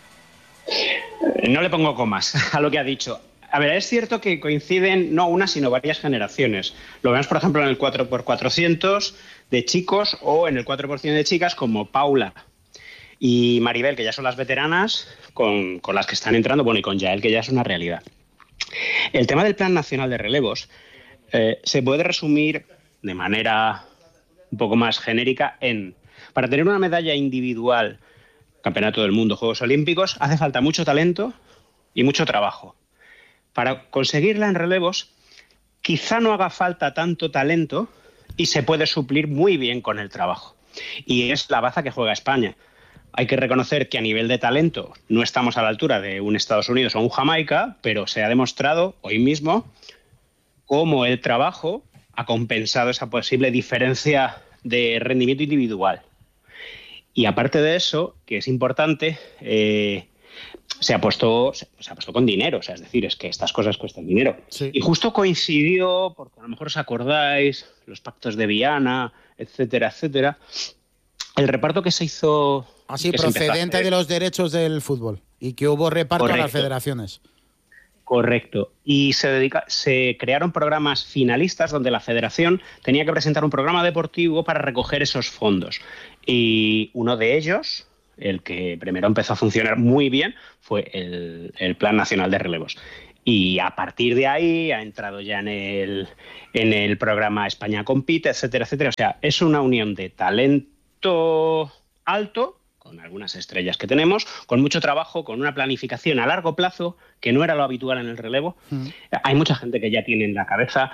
No le pongo comas a lo que ha dicho. A ver, es cierto que coinciden no una, sino varias generaciones. Lo vemos, por ejemplo, en el cuatro por cuatrocientos de chicos o en el cuatro por cien de chicas, como Paula y Maribel, que ya son las veteranas, con, con las que están entrando, bueno, y con Yael, que ya es una realidad. El tema del Plan Nacional de Relevos eh, se puede resumir de manera un poco más genérica en, para tener una medalla individual, Campeonato del Mundo, Juegos Olímpicos, hace falta mucho talento y mucho trabajo. Para conseguirla en relevos, quizá no haga falta tanto talento y se puede suplir muy bien con el trabajo. Y es la baza que juega España. Hay que reconocer que a nivel de talento no estamos a la altura de un Estados Unidos o un Jamaica, pero se ha demostrado hoy mismo cómo el trabajo ha compensado esa posible diferencia de rendimiento individual. Y aparte de eso, que es importante, eh, se apostó, se, se apostó con dinero, o sea, es decir, es que estas cosas cuestan dinero. Sí. Y justo coincidió, porque a lo mejor os acordáis, los pactos de Viana, etcétera, etcétera, el reparto que se hizo... Así, que se procedente empezó de los derechos del fútbol y que hubo reparto Correcto. a las federaciones. Correcto. Y se, dedica, se crearon programas finalistas donde la federación tenía que presentar un programa deportivo para recoger esos fondos. Y uno de ellos, el que primero empezó a funcionar muy bien, fue el, el Plan Nacional de Relevos. Y a partir de ahí ha entrado ya en el, en el programa España Compite, etcétera, etcétera. O sea, es una unión de talento alto, con algunas estrellas que tenemos, con mucho trabajo, con una planificación a largo plazo, que no era lo habitual en el relevo. Mm. Hay mucha gente que ya tiene en la cabeza,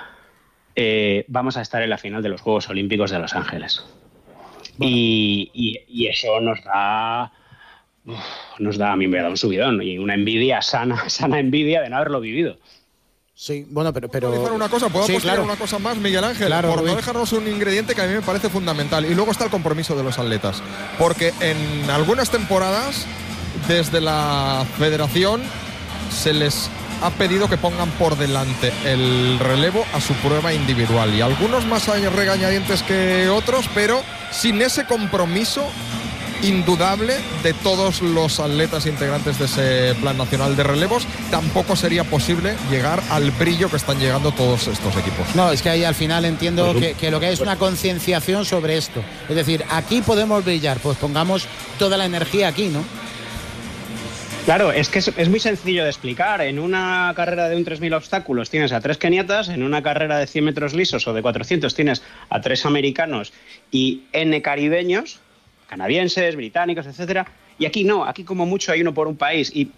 eh, vamos a estar en la final de los Juegos Olímpicos de Los Ángeles. Bueno. Y, y, y eso nos da, uf, nos da, a mí me da un subidón y una envidia, sana, sana envidia de no haberlo vivido. Sí, bueno, pero... pero... ¿Puedo decir una cosa? ¿Puedo sí, apostar claro. una cosa más, Miguel Ángel? Claro, por Rubén. no dejarnos un ingrediente que a mí me parece fundamental. Y luego está el compromiso de los atletas. Porque en algunas temporadas, desde la federación, se les ha pedido que pongan por delante el relevo a su prueba individual. Y algunos más regañadientes que otros, pero sin ese compromiso indudable de todos los atletas integrantes de ese Plan Nacional de Relevos, tampoco sería posible llegar al brillo que están llegando todos estos equipos. No, es que ahí al final entiendo Pues, que, que lo que hay es una concienciación sobre esto. Es decir, aquí podemos brillar, pues pongamos toda la energía aquí, ¿no? Claro, es que es, es muy sencillo de explicar. En una carrera de un tres mil obstáculos tienes a tres keniatas, en una carrera de cien metros lisos o de cuatrocientos tienes a tres americanos y N caribeños, canadienses, británicos, etcétera. Y aquí no, aquí como mucho hay uno por un país. Y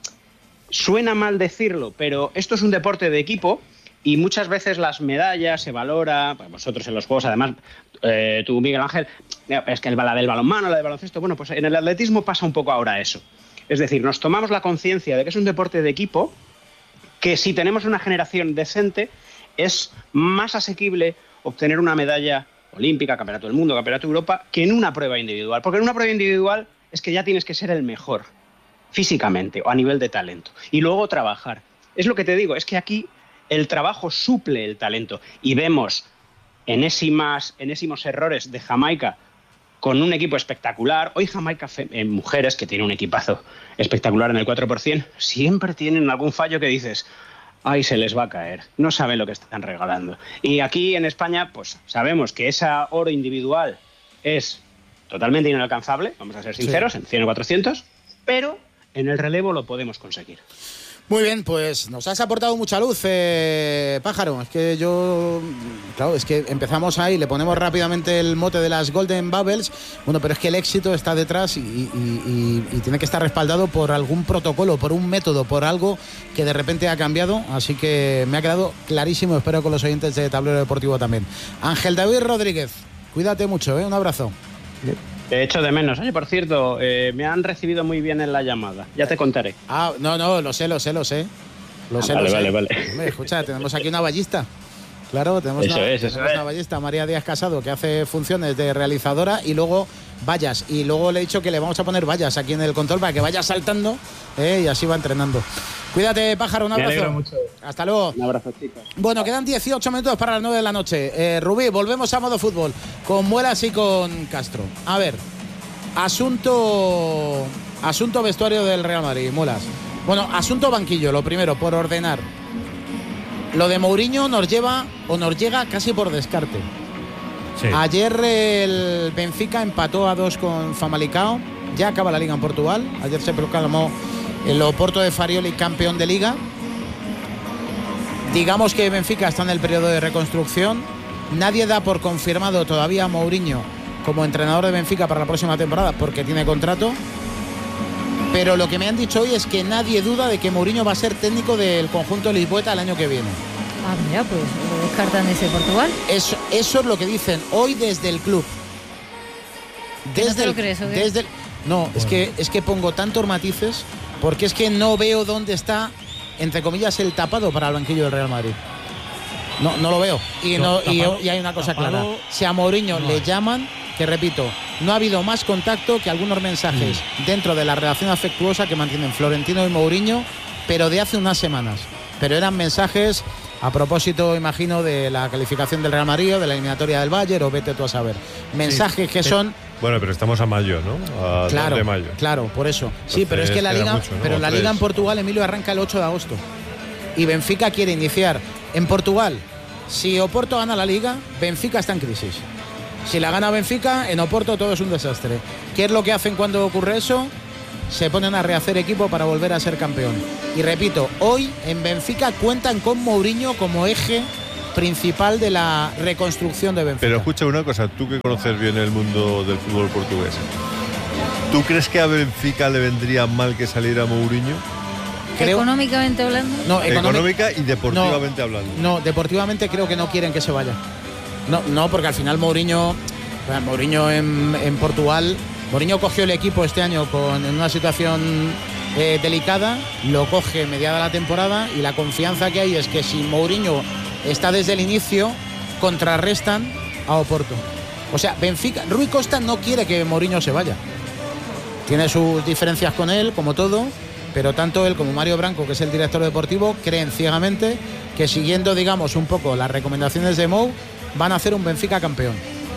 suena mal decirlo, pero esto es un deporte de equipo y muchas veces las medallas se valora, pues vosotros en los juegos, además, eh, tú, Miguel Ángel, es que el, la del balonmano, la del baloncesto, bueno, pues en el atletismo pasa un poco ahora eso. Es decir, nos tomamos la conciencia de que es un deporte de equipo, que si tenemos una generación decente, es más asequible obtener una medalla olímpica, Campeonato del Mundo, Campeonato de Europa, que en una prueba individual. Porque en una prueba individual es que ya tienes que ser el mejor, físicamente o a nivel de talento. Y luego trabajar. Es lo que te digo, es que aquí el trabajo suple el talento. Y vemos enésimas, enésimos errores de Jamaica con un equipo espectacular. Hoy Jamaica, en mujeres, que tiene un equipazo espectacular en el cuatro por ciento, siempre tienen algún fallo que dices... Ay, se les va a caer. No saben lo que están regalando. Y aquí en España, pues sabemos que esa oro individual es totalmente inalcanzable, vamos a ser sinceros, sí. En cien o cuatrocientos, pero en el relevo lo podemos conseguir. Muy bien, pues nos has aportado mucha luz, eh, Pájaro. Es que yo, claro, es que empezamos ahí, le ponemos rápidamente el mote de las Golden Bubbles. Bueno, pero es que el éxito está detrás y, y, y, y tiene que estar respaldado por algún protocolo, por un método, por algo que de repente ha cambiado. Así que me ha quedado clarísimo, espero con los oyentes de Tablero Deportivo también. Ángel David Rodríguez, cuídate mucho, ¿eh? Un abrazo. Te echo de menos. Oye, por cierto, eh, me han recibido muy bien en la llamada. Ya te contaré. Ah, no, no, lo sé, lo sé, lo sé. Lo ah, sé, vale, lo vale, sé. vale. Hombre, escucha, tenemos aquí una ballista. Claro, tenemos, eso una, es, eso tenemos es. una ballista, María Díaz Casado, que hace funciones de realizadora y luego vallas. Y luego le he dicho que le vamos a poner vallas aquí en el control para que vaya saltando, ¿eh? Y así va entrenando. Cuídate, Pájaro, un abrazo. Me alegro mucho. Hasta luego. Un abrazo, chicos. Bueno, quedan dieciocho minutos para las nueve de la noche. Eh, Rubí, volvemos a modo fútbol con Muelas y con Castro. A ver, asunto asunto vestuario del Real Madrid, Muelas. Bueno, asunto banquillo, lo primero, por ordenar. Lo de Mourinho nos lleva o nos llega casi por descarte. Sí. Ayer el Benfica empató a dos con Famalicão. Ya acaba la liga en Portugal. Ayer se proclamó el Oporto de Farioli campeón de liga. digamos que Benfica está en el periodo de reconstrucción. Nadie da por confirmado todavía a Mourinho como entrenador de Benfica para la próxima temporada porque tiene contrato. Pero lo que me han dicho hoy es que nadie duda de que Mourinho va a ser técnico del conjunto lisboeta el año que viene. Ah, mira, pues lo descartan ese Portugal. Eso, eso es lo que dicen hoy desde el club. Desde ¿No te el, lo crees, o qué? desde el, No, bueno. es, que, es que pongo tantos matices porque es que no veo dónde está, entre comillas, el tapado para el banquillo del Real Madrid. No, no lo veo. Y, no, y, y hay una cosa tapado, clara. Si a Mourinho no le hay. llaman, que repito, no ha habido más contacto que algunos mensajes mm. dentro de la relación afectuosa que mantienen Florentino y Mourinho, pero de hace unas semanas. Pero eran mensajes a propósito, imagino, de la calificación del Real Madrid, de la eliminatoria del Bayern, o vete tú a saber. Mensajes sí, que son... Bueno, pero estamos a mayo, ¿no? A claro, de mayo. Claro, por eso. Entonces, sí, pero es que la liga, mucho, ¿no? pero la Tres. liga en Portugal, Emilio, arranca el ocho de agosto. Y Benfica quiere iniciar en Portugal. Si Oporto gana la liga, Benfica está en crisis. Si la gana Benfica, en Oporto todo es un desastre. ¿Qué es lo que hacen cuando ocurre eso? Se ponen a rehacer equipo para volver a ser campeón. Y repito, hoy en Benfica cuentan con Mourinho como eje principal de la reconstrucción de Benfica. Pero escucha una cosa, tú que conoces bien el mundo del fútbol portugués, ¿tú crees que a Benfica le vendría mal que saliera Mourinho? Creo, ¿Económicamente hablando? No, económica y deportivamente no, hablando. No, deportivamente creo que no quieren que se vaya. No, no, porque al final Mourinho, Mourinho en, en Portugal, Mourinho cogió el equipo este año con, en una situación eh, delicada, lo coge mediada la temporada y la confianza que hay es que si Mourinho está desde el inicio, contrarrestan a Oporto. O sea, Benfica, Rui Costa no quiere que Mourinho se vaya. Tiene sus diferencias con él, como todo, pero tanto él como Mario Branco, que es el director deportivo, creen ciegamente que siguiendo, digamos, un poco las recomendaciones de Mou, van a hacer un Benfica campeón.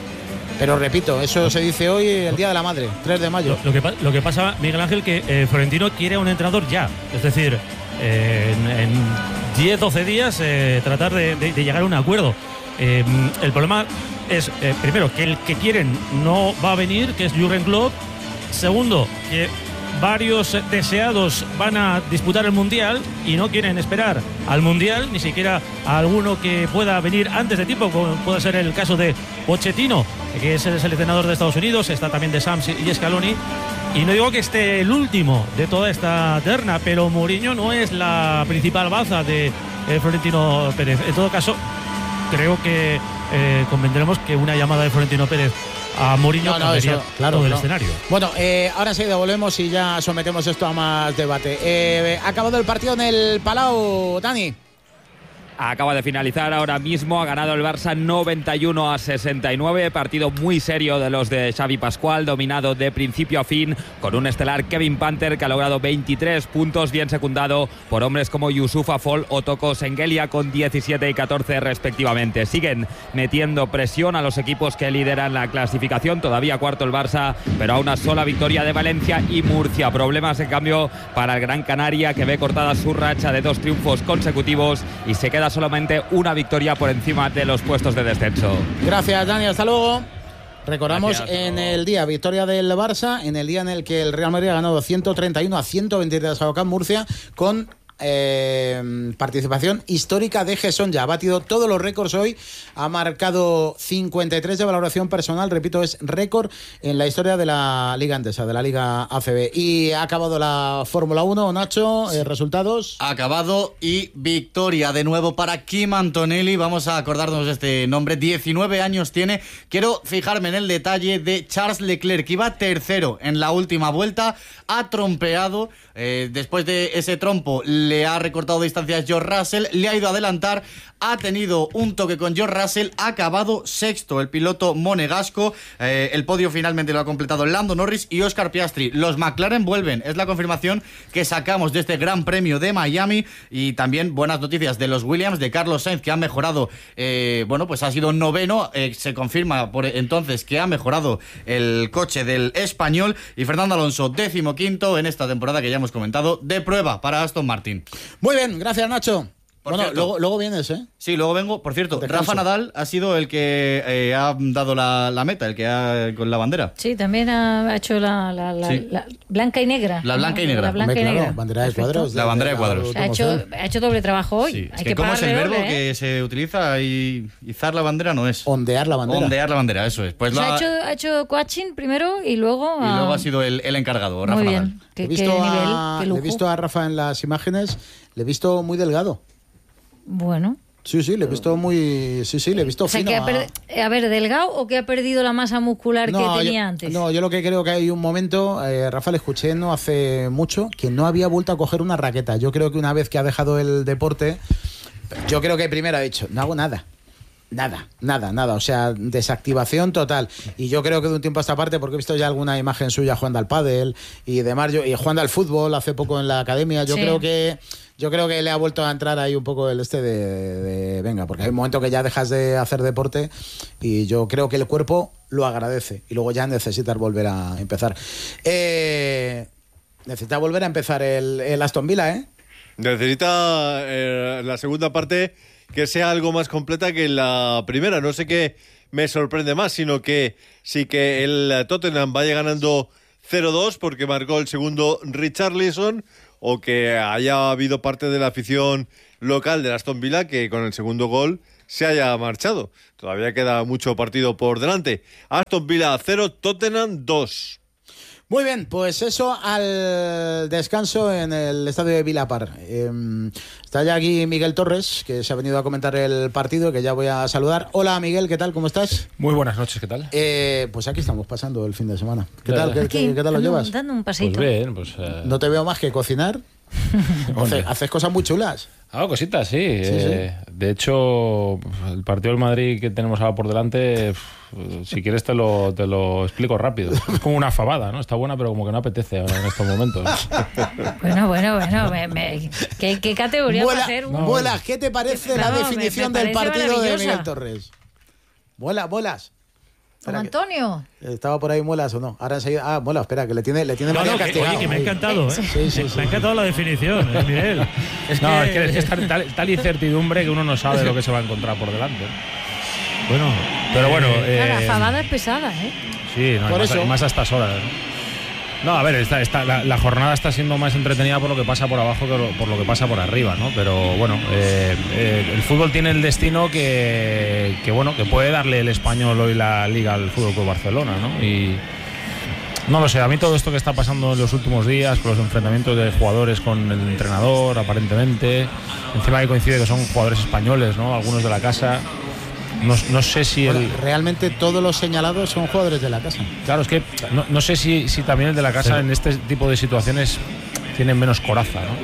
Pero repito, eso se dice hoy el Día de la Madre, tres de mayo. Lo, lo, que, lo que pasa, Miguel Ángel, que eh, Florentino quiere a un entrenador ya. Es decir, eh, en, en diez, doce días eh, tratar de, de, de llegar a un acuerdo. Eh, el problema es, eh, primero, que el que quieren no va a venir, que es Jürgen Klopp. Segundo, que varios deseados van a disputar el Mundial y no quieren esperar al Mundial, ni siquiera a alguno que pueda venir antes de tiempo, como puede ser el caso de Pochettino, que es el seleccionador de Estados Unidos, está también de Sams y Scaloni. Y no digo que esté el último de toda esta terna, pero Mourinho no es la principal baza de eh, Florentino Pérez. En todo caso, creo que eh, convendremos que una llamada de Florentino Pérez a Mourinho no, no, cambiaría eso, claro, todo el no. escenario. Bueno, eh, ahora enseguida volvemos y ya sometemos esto a más debate. Eh, ha acabado el partido en el Palau, Dani. Acaba de finalizar ahora mismo, ha ganado el Barça noventa y uno a sesenta y nueve, partido muy serio de los de Xavi Pascual, dominado de principio a fin, con un estelar Kevin Panther que ha logrado veintitrés puntos, bien secundado por hombres como Youssoufa Fall o Toko Sengelia con diecisiete y catorce respectivamente. Siguen metiendo presión a los equipos que lideran la clasificación, todavía cuarto el Barça, pero a una sola victoria de Valencia y Murcia. Problemas en cambio para el Gran Canaria, que ve cortada su racha de dos triunfos consecutivos y se queda solamente una victoria por encima de los puestos de descenso. Gracias, Dani, hasta luego. Recordamos Gracias, en el día victoria del Barça, en el día en el que el Real Madrid ha ganado ciento treinta y uno a ciento veintitrés a Ocampo Murcia, con eh, participación histórica de Gesson. Ya ha batido todos los récords hoy, ha marcado cincuenta y tres de valoración personal, repito, es récord en la historia de la Liga Endesa, de la Liga A C B. Y ha acabado la Fórmula uno, Nacho, eh, resultados. Ha acabado y victoria de nuevo para Kim Antonelli. Vamos a acordarnos de este nombre, diecinueve años tiene. Quiero fijarme en el detalle de Charles Leclerc, que iba tercero en la última vuelta, ha trompeado, eh, después de ese trompo le ha recortado distancias George Russell, le ha ido a adelantar, ha tenido un toque con George Russell, ha acabado sexto el piloto monegasco. Eh, el podio finalmente lo ha completado Lando Norris y Oscar Piastri. Los McLaren vuelven, es la confirmación que sacamos de este Gran Premio de Miami. Y también buenas noticias de los Williams, de Carlos Sainz, que ha mejorado, eh, bueno, pues ha sido noveno, eh, se confirma por entonces que ha mejorado el coche del español. Y Fernando Alonso, décimo quinto en esta temporada que ya hemos comentado, de prueba para Aston Martin. Muy bien, gracias, Nacho. Por bueno, cierto, luego, luego vienes, ¿eh? Sí, luego vengo. Por cierto, Descanso. Rafa Nadal ha sido el que eh, ha dado la, la meta, el que ha con la bandera. Sí, también ha hecho la, la, la, Sí. la blanca y negra. La blanca y ¿no? negra. La blanca Hombre, y claro, negra. bandera de Perfecto. cuadros. La bandera de cuadros. Ha hecho, ha hecho doble trabajo hoy. Sí, Hay es que que cómo es el pagarle verbo doble, ¿eh? que se utiliza y izar la bandera no es. Ondear la bandera. Ondear la bandera, eso es. Pues O sea, la- ha, hecho, ha hecho coaching primero y luego... y luego ah, ha sido el, el encargado, Rafa muy Nadal. bien. ¿Qué, He qué visto, nivel? a, Qué le he lujo. visto a Rafa en las imágenes, le he visto muy delgado. Bueno. Sí, sí, le he visto muy. Sí, sí, le he visto O sea, fino. que ha a- per- a ver, ¿delgado o que ha perdido la masa muscular que tenía yo, antes? No, yo lo que creo que hay un momento, eh, Rafa, le escuché no hace mucho, que no había vuelto a coger una raqueta. Yo creo que una vez que ha dejado el deporte, yo creo que primero ha dicho, no hago nada. Nada, nada, nada. O sea, desactivación total. Y yo creo que de un tiempo a esta parte, porque he visto ya alguna imagen suya jugando al pádel y demás, yo, y jugando al fútbol hace poco en la academia, yo Sí. creo que yo creo que le ha vuelto a entrar ahí un poco el este de, de venga, porque hay un momento que ya dejas de hacer deporte y yo creo que el cuerpo lo agradece y luego ya necesitas volver a empezar. Eh, necesita volver a empezar el, el Aston Villa, ¿eh? Necesita eh, la segunda parte que sea algo más completa que la primera. No sé qué me sorprende más, sino que sí que el Tottenham vaya ganando cero dos porque marcó el segundo Richarlison, o que haya habido parte de la afición local de Aston Villa que con el segundo gol se haya marchado. Todavía queda mucho partido por delante. Aston Villa cero, Tottenham dos. Muy bien, pues eso al descanso en el estadio de Vilapar. Eh, está ya aquí Miguel Torres, que se ha venido a comentar el partido, que ya voy a saludar. Hola Miguel, ¿qué tal? ¿Cómo estás? Muy buenas noches, ¿qué tal? Eh, pues aquí estamos pasando el fin de semana. ¿Qué Ya, tal? ya. ¿Qué, Aquí, qué- qué tal lo dando- llevas? Dando un paseito. Pues bien, pues... eh, No te veo más que cocinar. Hombre. Hace- haces cosas muy chulas. Hago cositas, sí. Sí, eh, De hecho, el partido del Madrid que tenemos ahora por delante, pf, si quieres te lo, te lo explico rápido. Es como una fabada, ¿no? Está buena, pero como que no apetece ahora en estos momentos. Bueno, bueno, bueno. me- me- ¿qué, qué categoría Vuela, para hacer? un- vuelas, ¿qué te parece la Vamos, me- definición me del parece partido de maravillosa. Miguel Torres? Vuela, vuelas. Don Espera que- Antonio. ¿Estaba por ahí Muelas o no? Ahora enseguida. Ah, Muela, espera, que le tiene, le tiene No, María no, que- castigado. oye, que me ha Ahí. encantado, ¿eh? Sí, sí, sí. Me ha encantado la definición, eh, Miguel. Es no, que- es que es que es tal, tal- tal incertidumbre que uno no sabe lo que se va a encontrar por delante. Bueno, Pero bueno, Claro, la eh, fabada es pesada, ¿eh? sí, no, y Por más, eso. y más a estas horas, ¿no? No, a ver, esta, esta- la, la jornada está siendo más entretenida por lo que pasa por abajo que lo- por lo que pasa por arriba, ¿no? Pero bueno, eh, eh, el fútbol tiene el destino que, que, bueno, que puede darle el Español hoy la Liga al Fútbol Club Barcelona, ¿no? Y no lo sé, a mí todo esto que está pasando en los últimos días, con los enfrentamientos de jugadores con el entrenador, aparentemente, encima que coincide que son jugadores españoles, ¿no? Algunos de la casa. No, no sé si el... Bueno, realmente todos los señalados son jugadores de la casa. Claro, es que no, no sé si, si también el de la casa Sí. en este tipo de situaciones tiene menos coraza, ¿no?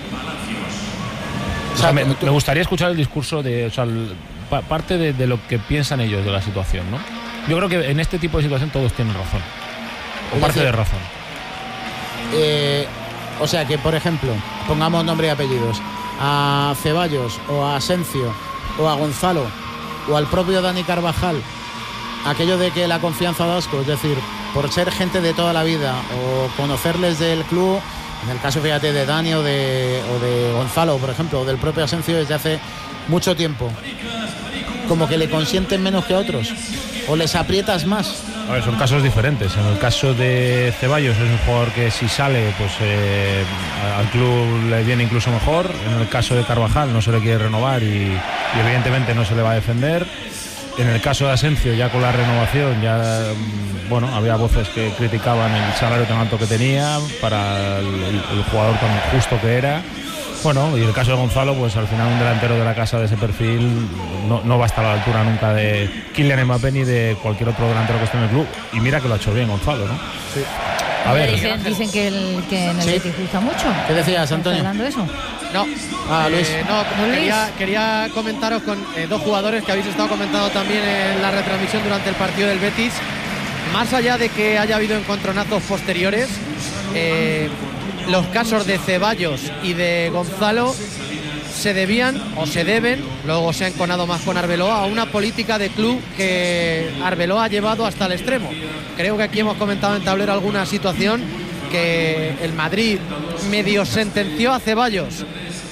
O sea, me, me gustaría escuchar el discurso de, o sea, el- pa- parte de, de lo que piensan ellos de la situación, ¿no? Yo creo que en este tipo de situación todos tienen razón. O Es parte decir, de razón. Eh, o sea que, por ejemplo, pongamos nombre y apellidos. A Ceballos, o a Asencio, o a Gonzalo, o al propio Dani Carvajal, aquello de que la confianza da asco, es decir, por ser gente de toda la vida o conocerles del club, en el caso, fíjate, de Dani o de, o de Gonzalo, por ejemplo, o del propio Asencio desde hace mucho tiempo, como que le consienten menos que a otros, o les aprietas más. A ver, son casos diferentes. En el caso de Ceballos es un jugador que si sale, pues eh, al club le viene incluso mejor. En el caso de Carvajal no se le quiere renovar y, y evidentemente no se le va a defender. En el caso de Asencio, ya con la renovación, ya mm, bueno, había voces que criticaban el salario tan alto que tenía para el, el- el jugador tan justo que era. Bueno, y el caso de Gonzalo, pues al final un delantero de la casa de ese perfil no, no va a estar a la altura nunca de Kylian Mbappé ni de cualquier otro delantero que esté en el club. Y mira que lo ha hecho bien Gonzalo, ¿no? Sí. A ver, Dicen, dicen que, el, que en el Sí. Betis gusta mucho. ¿Qué decías, ¿Estás Antonio? hablando de eso? No, Ah, Luis. Eh, no, Luis. quería, quería comentaros con eh, dos jugadores que habéis estado comentando también en la retransmisión durante el partido del Betis. Más allá de que haya habido encontronazos posteriores, eh, los casos de Ceballos y de Gonzalo se debían o se deben, luego se ha enconado más con Arbeloa, a una política de club que Arbeloa ha llevado hasta el extremo. Creo que aquí hemos comentado en tablero alguna situación que el Madrid medio sentenció a Ceballos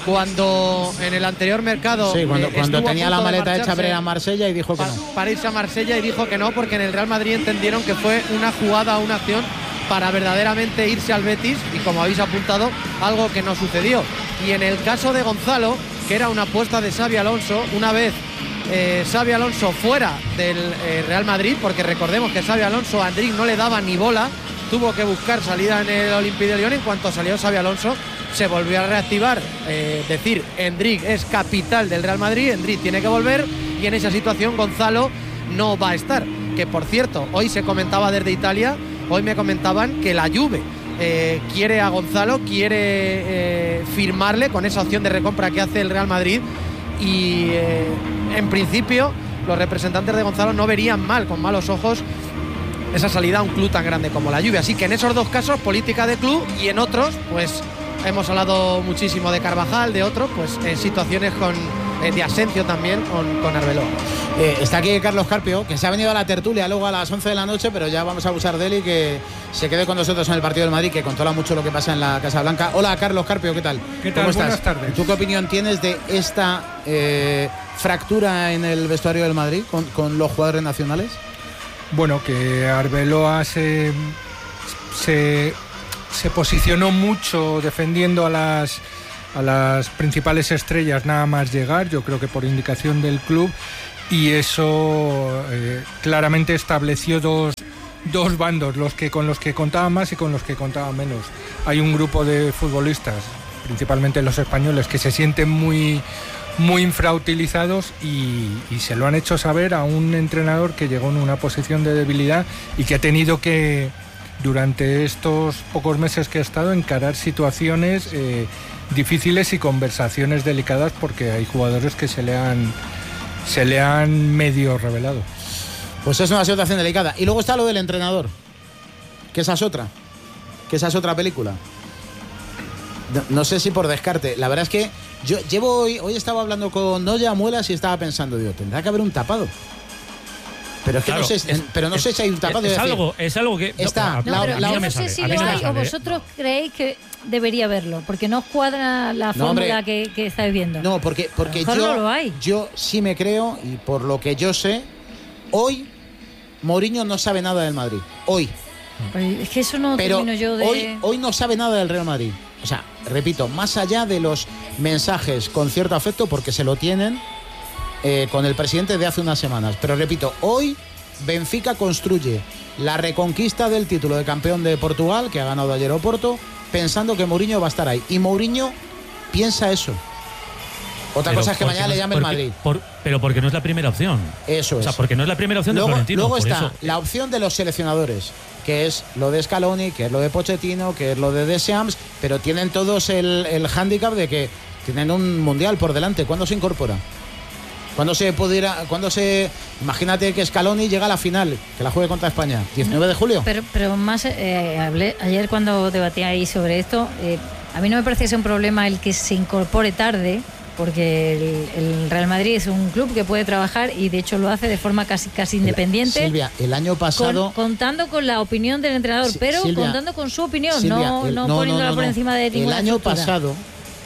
cuando en el anterior mercado. Sí, cuando, eh, cuando estuvo a tenía la punto de maleta hecha para marcharse ir a Marsella y dijo que pa- no. Para irse a Marsella y dijo que no, porque en el Real Madrid entendieron que fue una jugada, una acción para verdaderamente irse al Betis, y como habéis apuntado, algo que no sucedió. Y en el caso de Gonzalo, que era una apuesta de Xabi Alonso, una vez eh, Xabi Alonso fuera del eh, Real Madrid, porque recordemos que Xabi Alonso a Endrick no le daba ni bola, tuvo que buscar salida en el Olympique de Lyon. En cuanto salió Xabi Alonso, se volvió a reactivar, eh, decir, Endrick es capital del Real Madrid, Endrick tiene que volver, y en esa situación Gonzalo no va a estar. Que por cierto, hoy se comentaba desde Italia, hoy me comentaban que la Juve eh, quiere a Gonzalo, quiere eh, firmarle con esa opción de recompra que hace el Real Madrid, y eh, en principio los representantes de Gonzalo no verían mal, con malos ojos, esa salida a un club tan grande como la Juve. Así que en esos dos casos, política de club, y en otros, pues hemos hablado muchísimo de Carvajal, de otros, pues en situaciones con, eh, de Asencio también, con, con Arbeloa. Eh, está aquí Carlos Carpio, que se ha venido a la tertulia luego a las once de la noche, pero ya vamos a abusar de él y que se quede con nosotros en el partido del Madrid, que controla mucho lo que pasa en la Casa Blanca. Hola Carlos Carpio, ¿qué tal? ¿Qué tal? ¿Cómo estás? Buenas tardes. ¿Tú qué opinión tienes de esta eh, fractura en el vestuario del Madrid con, con los jugadores nacionales? Bueno, que Arbeloa se, se, se posicionó mucho defendiendo a las, a las principales estrellas nada más llegar, yo creo que por indicación del club, y eso eh, claramente estableció dos, dos bandos, los que con los que contaban más y con los que contaban menos. Hay un grupo de futbolistas, principalmente los españoles, que se sienten muy, muy infrautilizados y, y se lo han hecho saber a un entrenador que llegó en una posición de debilidad y que ha tenido que, durante estos pocos meses que ha estado, encarar situaciones eh, difíciles y conversaciones delicadas, porque hay jugadores que se le han se le han medio revelado. Pues es una situación delicada. Y luego está lo del entrenador, que esa es otra, que esa es otra película. No, no sé si por descarte. La verdad es que yo llevo hoy, hoy estaba hablando con Noya Muelas y estaba pensando, digo, tendrá que haber un tapado. Pero es que Claro, no sé, es- pero no sé si hay un tapado. es, de decir, algo, es algo que Está, no, la- a mí Pero la- no yo me no sé sale, si a mí lo no me hay o sale. vosotros creéis que debería verlo, porque no os cuadra la No, fórmula hombre. que, que estáis viendo. No, porque, porque A lo mejor yo, no lo hay. yo sí me creo, y por lo que yo sé, hoy Mourinho no sabe nada del Madrid. Hoy. Pues es que eso no Pero termino yo de... hoy, hoy no sabe nada del Real Madrid. O sea, repito, más allá de los mensajes con cierto afecto, porque se lo tienen eh, con el presidente de hace unas semanas. Pero repito, hoy Benfica construye la reconquista del título de campeón de Portugal, que ha ganado ayer Oporto, pensando que Mourinho va a estar ahí. Y Mourinho piensa eso. Otra Pero cosa es que porque mañana no- le llame el porque- Madrid. por- pero porque no es la primera opción. Eso O sea, es. porque no es la primera opción Luego, de Florentino. luego por está eso. la opción de los seleccionadores, que es lo de Scaloni, que es lo de Pochettino, que es lo de Deschamps, pero tienen todos el, el hándicap de que tienen un mundial por delante. ¿Cuándo se incorpora? ¿Cuándo se pudiera, cuándo se, imagínate que Scaloni llega a la final, que la juegue contra España, diecinueve de julio? Pero, pero más, eh, hablé ayer cuando debatíais sobre esto, eh, a mí no me parece que sea un problema el que se incorpore tarde, porque el, el Real Madrid es un club que puede trabajar y de hecho lo hace de forma casi casi independiente. Silvia, el año pasado... Con- contando con la opinión del entrenador, Sí, pero Silvia, contando con su opinión, Silvia, no, el- no, no, poniéndola no, no, por no. encima de El ninguna año estructura. pasado...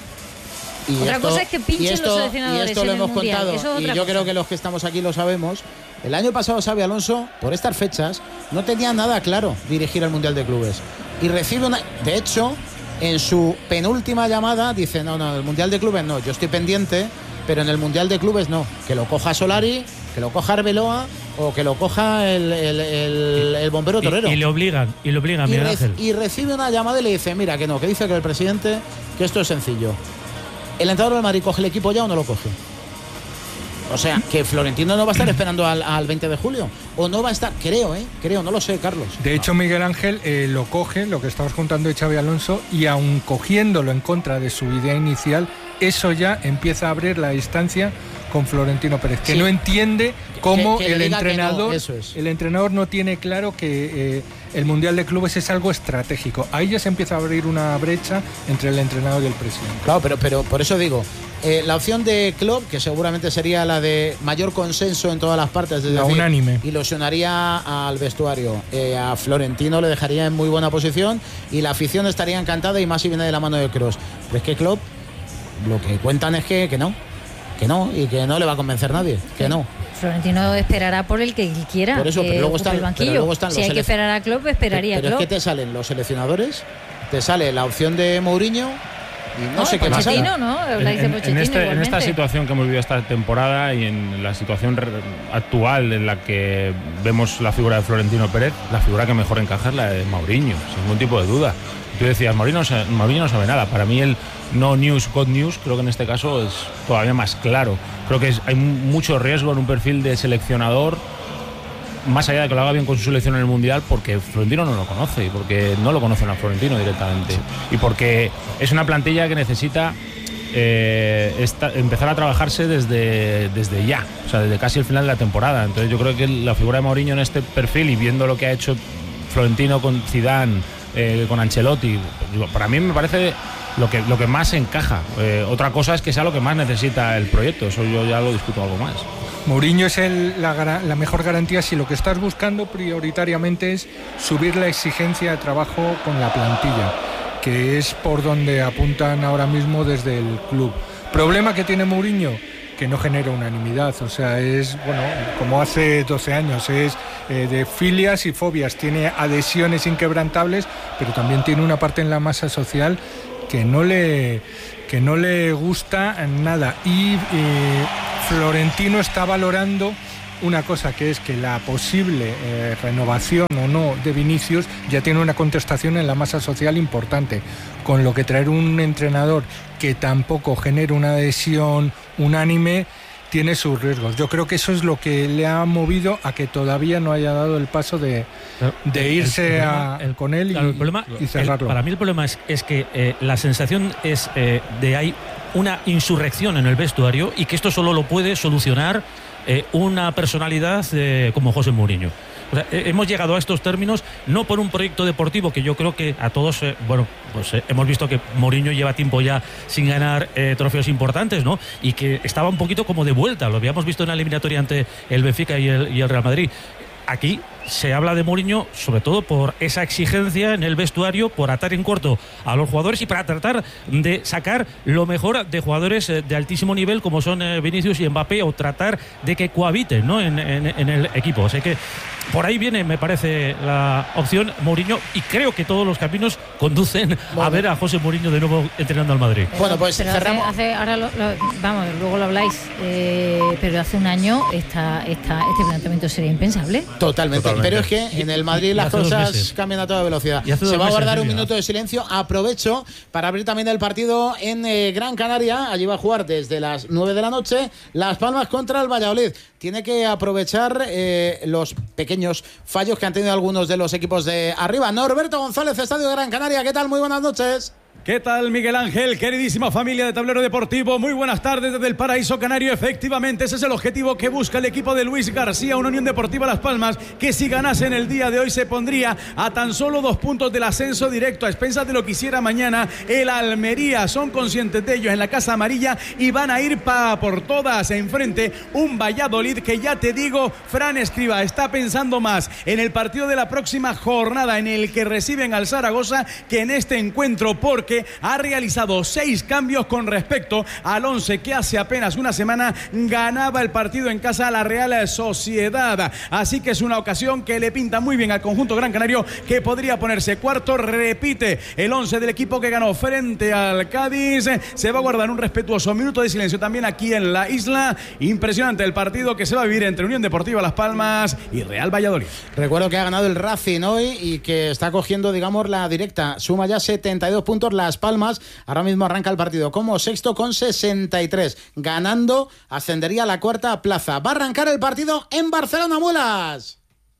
y Otra esto- cosa es que pinchen y esto, los seleccionadores y esto en lo el hemos Mundial, contado, eso es y otra yo cosa. creo que los que estamos aquí lo sabemos. El año pasado Xabi Alonso, por estas fechas, no tenía nada claro dirigir el Mundial de Clubes. Y recibe una... De hecho, en su penúltima llamada dice, no, no, el Mundial de Clubes no, yo estoy pendiente, pero en el Mundial de Clubes no. Que lo coja Solari, que lo coja Arbeloa o que lo coja el, el, el- el bombero torero. Y, y le obligan, y le obligan, Y, Miguel re- Ángel. y recibe una llamada y le dice, mira, que no, que dice que el presidente, que esto es sencillo. ¿El entrenador del Madrid coge el equipo ya o no lo coge? O sea, que Florentino no va a estar esperando al, al veinte de julio. O no va a estar, creo, ¿eh? Creo, no lo sé, Carlos. De hecho, Miguel Ángel eh, lo coge, lo que estamos contando de Xabi Alonso, y aun cogiéndolo en contra de su idea inicial, eso ya empieza a abrir la distancia con Florentino Pérez, que Sí. no entiende cómo Que- que le el diga que no, entrenador, eso es. el entrenador no tiene claro que eh, el Mundial de Clubes es algo estratégico. Ahí ya se empieza a abrir una brecha entre el entrenador y el presidente. Claro, pero, pero por eso digo, eh, la opción de Klopp, que seguramente sería la de mayor consenso en todas las partes, es La decir, unánime. ilusionaría al vestuario, eh, a Florentino le dejaría en muy buena posición y la afición estaría encantada, y más si viene de la mano de Kroos. Pero es que Klopp lo que cuentan es que, que no, que no, y que no le va a convencer nadie, que no. Florentino esperará por el que quiera. Por eso, que pero luego están, el banquillo. pero luego están si los hay que selec- esperar a Klopp, esperaría pero a Klopp. es que te salen los seleccionadores, te sale la opción de Mourinho y no, No, sé qué Pochettino, pasa. ¿no? Habláis de En, en Pochettino este- en esta igualmente. situación que hemos vivido esta temporada y en la situación re- actual en la que vemos la figura de Florentino Pérez, la figura que mejor encaja es la de Mourinho, sin ningún tipo de duda. Tú decías, Mourinho, no sa- Mourinho no sabe nada. Para mí el no news, good news, creo que en este caso es todavía más claro. Creo que es- hay mucho riesgo en un perfil de seleccionador, más allá de que lo haga bien con su selección en el Mundial, porque Florentino no lo conoce y porque no lo conocen a Florentino directamente. Y porque es una plantilla que necesita eh, esta- empezar a trabajarse desde, desde ya, o sea, desde casi el final de la temporada. Entonces yo creo que la figura de Mourinho en este perfil y viendo lo que ha hecho Florentino con Zidane, eh, con Ancelotti, para mí me parece lo que, lo que más encaja. Eh, otra cosa es que sea lo que más necesita el proyecto, eso yo ya lo discuto algo más. Mourinho es el- la, gara- la mejor garantía si lo que estás buscando prioritariamente es subir la exigencia de trabajo con la plantilla, que es por donde apuntan ahora mismo desde el club. Problema que tiene Mourinho, que no genera unanimidad, o sea, es, bueno, como hace doce años, es eh, de filias y fobias, tiene adhesiones inquebrantables, pero también tiene una parte en la masa social que no le, que no le gusta nada. Y eh, Florentino está valorando una cosa, que es que la posible eh, renovación o no de Vinicius ya tiene una contestación en la masa social importante, con lo que traer un entrenador que tampoco genere una adhesión unánime tiene sus riesgos. Yo creo que eso es lo que le ha movido a que todavía no haya dado el paso de, de irse el problema, a, con él y, claro, el problema, y cerrarlo. el- para mí el problema es, es que eh, la sensación es eh, de hay una insurrección en el vestuario y que esto solo lo puede solucionar eh, una personalidad eh, como José Mourinho. O sea, eh, hemos llegado a estos términos no por un proyecto deportivo que yo creo que a todos, eh, bueno, pues eh, hemos visto que Mourinho lleva tiempo ya sin ganar eh, trofeos importantes, ¿no? Y que estaba un poquito como de vuelta, lo habíamos visto en la eliminatoria ante el Benfica y el, y el Real Madrid. Aquí se habla de Mourinho sobre todo por esa exigencia en el vestuario, por atar en corto a los jugadores y para tratar de sacar lo mejor de jugadores eh, de altísimo nivel como son eh, Vinicius y Mbappé, o tratar de que cohabiten, ¿no? en, en, en el equipo. O sea que por ahí viene, me parece, la opción Mourinho, y creo que todos los caminos conducen Bueno. a ver a José Mourinho de nuevo entrenando al Madrid. Bueno, pues Pero hace- cerramos. hace- ahora lo, lo- vamos, luego lo habláis, eh, pero hace un año esta, esta, este planteamiento sería impensable. Totalmente. Totalmente. Pero es que en el Madrid Y las hace dos cosas meses. cambian a toda velocidad. Y hace dos Se va a meses, guardar un Silvia. minuto de silencio. Aprovecho para abrir también el partido en eh, Gran Canaria. Allí va a jugar desde las nueve de la noche Las Palmas contra el Valladolid. Tiene que aprovechar eh, los pequeños fallos que han tenido algunos de los equipos de arriba. Norberto González, Estadio de Gran Canaria. ¿Qué tal? Muy buenas noches. ¿Qué tal, Miguel Ángel? Queridísima familia de Tablero Deportivo, muy buenas tardes desde el Paraíso Canario. Efectivamente, ese es el objetivo que busca el equipo de Luis García, una Unión Deportiva Las Palmas, que si ganase en el día de hoy se pondría a tan solo dos puntos del ascenso directo, a expensas de lo que hiciera mañana el Almería. Son conscientes de ello en la Casa Amarilla y van a ir pa por todas. Enfrente un Valladolid que, ya te digo, Fran Escriba está pensando más en el partido de la próxima jornada, en el que reciben al Zaragoza, que en este encuentro, porque ha realizado seis cambios con respecto al once que hace apenas una semana ganaba el partido en casa a la Real Sociedad. Así que es una ocasión que le pinta muy bien al conjunto gran canario, que podría ponerse cuarto. Repite el once del equipo que ganó frente al Cádiz. Se va a guardar un respetuoso minuto de silencio también aquí en la isla. Impresionante el partido que se va a vivir entre Unión Deportiva Las Palmas y Real Valladolid. Recuerdo que ha ganado el Racing hoy y que está cogiendo, digamos, la directa. Suma ya setenta y dos puntos Las Palmas. Ahora mismo arranca el partido como sexto con sesenta y tres. Ganando, ascendería a la cuarta plaza. Va a arrancar el partido en Barcelona, Mulas.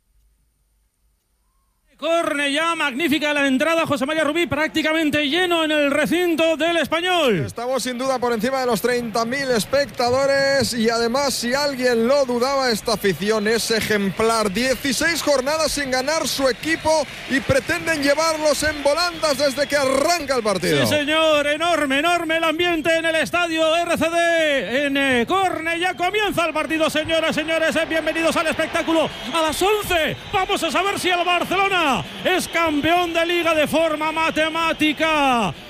Cornellá, magnífica la entrada, José María Rubí, prácticamente lleno en el recinto del Español. Estamos sin duda por encima de los treinta mil espectadores y además, si alguien lo dudaba, esta afición es ejemplar. dieciséis jornadas sin ganar su equipo y pretenden llevarlos en volandas desde que arranca el partido. Sí, señor, enorme, enorme el ambiente en el estadio R C D en eh, Cornellá. Comienza el partido, señoras, señores, eh, bienvenidos al espectáculo. A las once vamos a saber si el Barcelona es campeón de liga de forma matemática.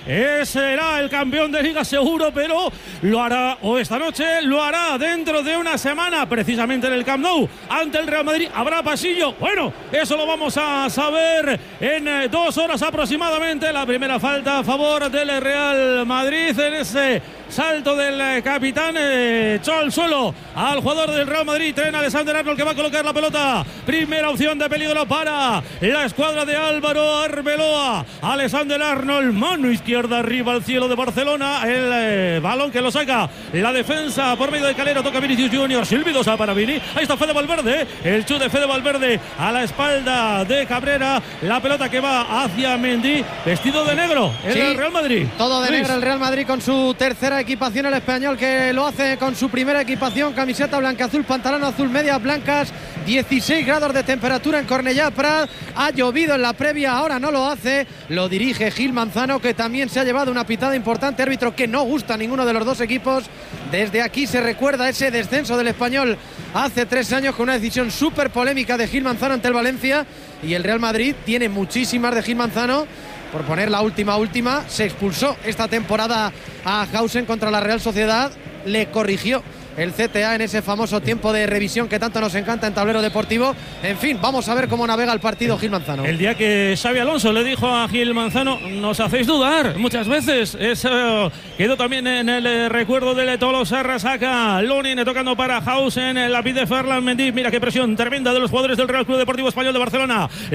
será el campeón de Liga seguro, pero lo hará o esta noche, lo hará dentro de una semana, precisamente en el Camp Nou, ante el Real Madrid. ¿Habrá pasillo? Bueno, eso lo vamos a saber en eh, dos horas aproximadamente. La primera falta a favor del Real Madrid en ese salto del eh, capitán, eh, echó al suelo al jugador del Real Madrid, Trent Alexander-Arnold, que va a colocar la pelota. Primera opción de peligro para la escuadra de Álvaro Arbeloa. Alexander-Arnold, mano izquierda arriba al cielo de Barcelona, el eh, balón que lo saca la defensa por medio de Calero, toca Vinicius Junior, silbidosa para Vini, ahí está Fede Valverde, el chute de Fede Valverde a la espalda de Cabrera, la pelota que va hacia Mendy, vestido de negro el sí, Real Madrid. Todo de Luis. negro el Real Madrid con su tercera equipación, el español que lo hace con su primera equipación, camiseta blanca azul, pantalón azul, medias blancas, dieciséis grados de temperatura en Cornellà Prat, ha llovido en la previa, ahora no lo hace, lo dirige Gil Manzano, que también se ha llevado una pitada importante, árbitro que no gusta a ninguno de los dos equipos. Desde aquí se recuerda ese descenso del español hace tres años con una decisión súper polémica de Gil Manzano ante el Valencia, y el Real Madrid tiene muchísimas de Gil Manzano. Por poner la última última, se expulsó esta temporada a Hausen contra la Real Sociedad, le corrigió el C T A en ese famoso tiempo de revisión que tanto nos encanta en Tablero Deportivo. En fin, vamos a ver cómo navega el partido Gil Manzano. El día que Xavi Alonso le dijo a Gil Manzano, nos hacéis dudar muchas veces, eso quedó también en el eh, recuerdo del Tolosa. Rasaca, Lunin tocando para Hausen, la pide Ferland Mendy, mira qué presión tremenda de los jugadores del Real Club Deportivo Español de Barcelona.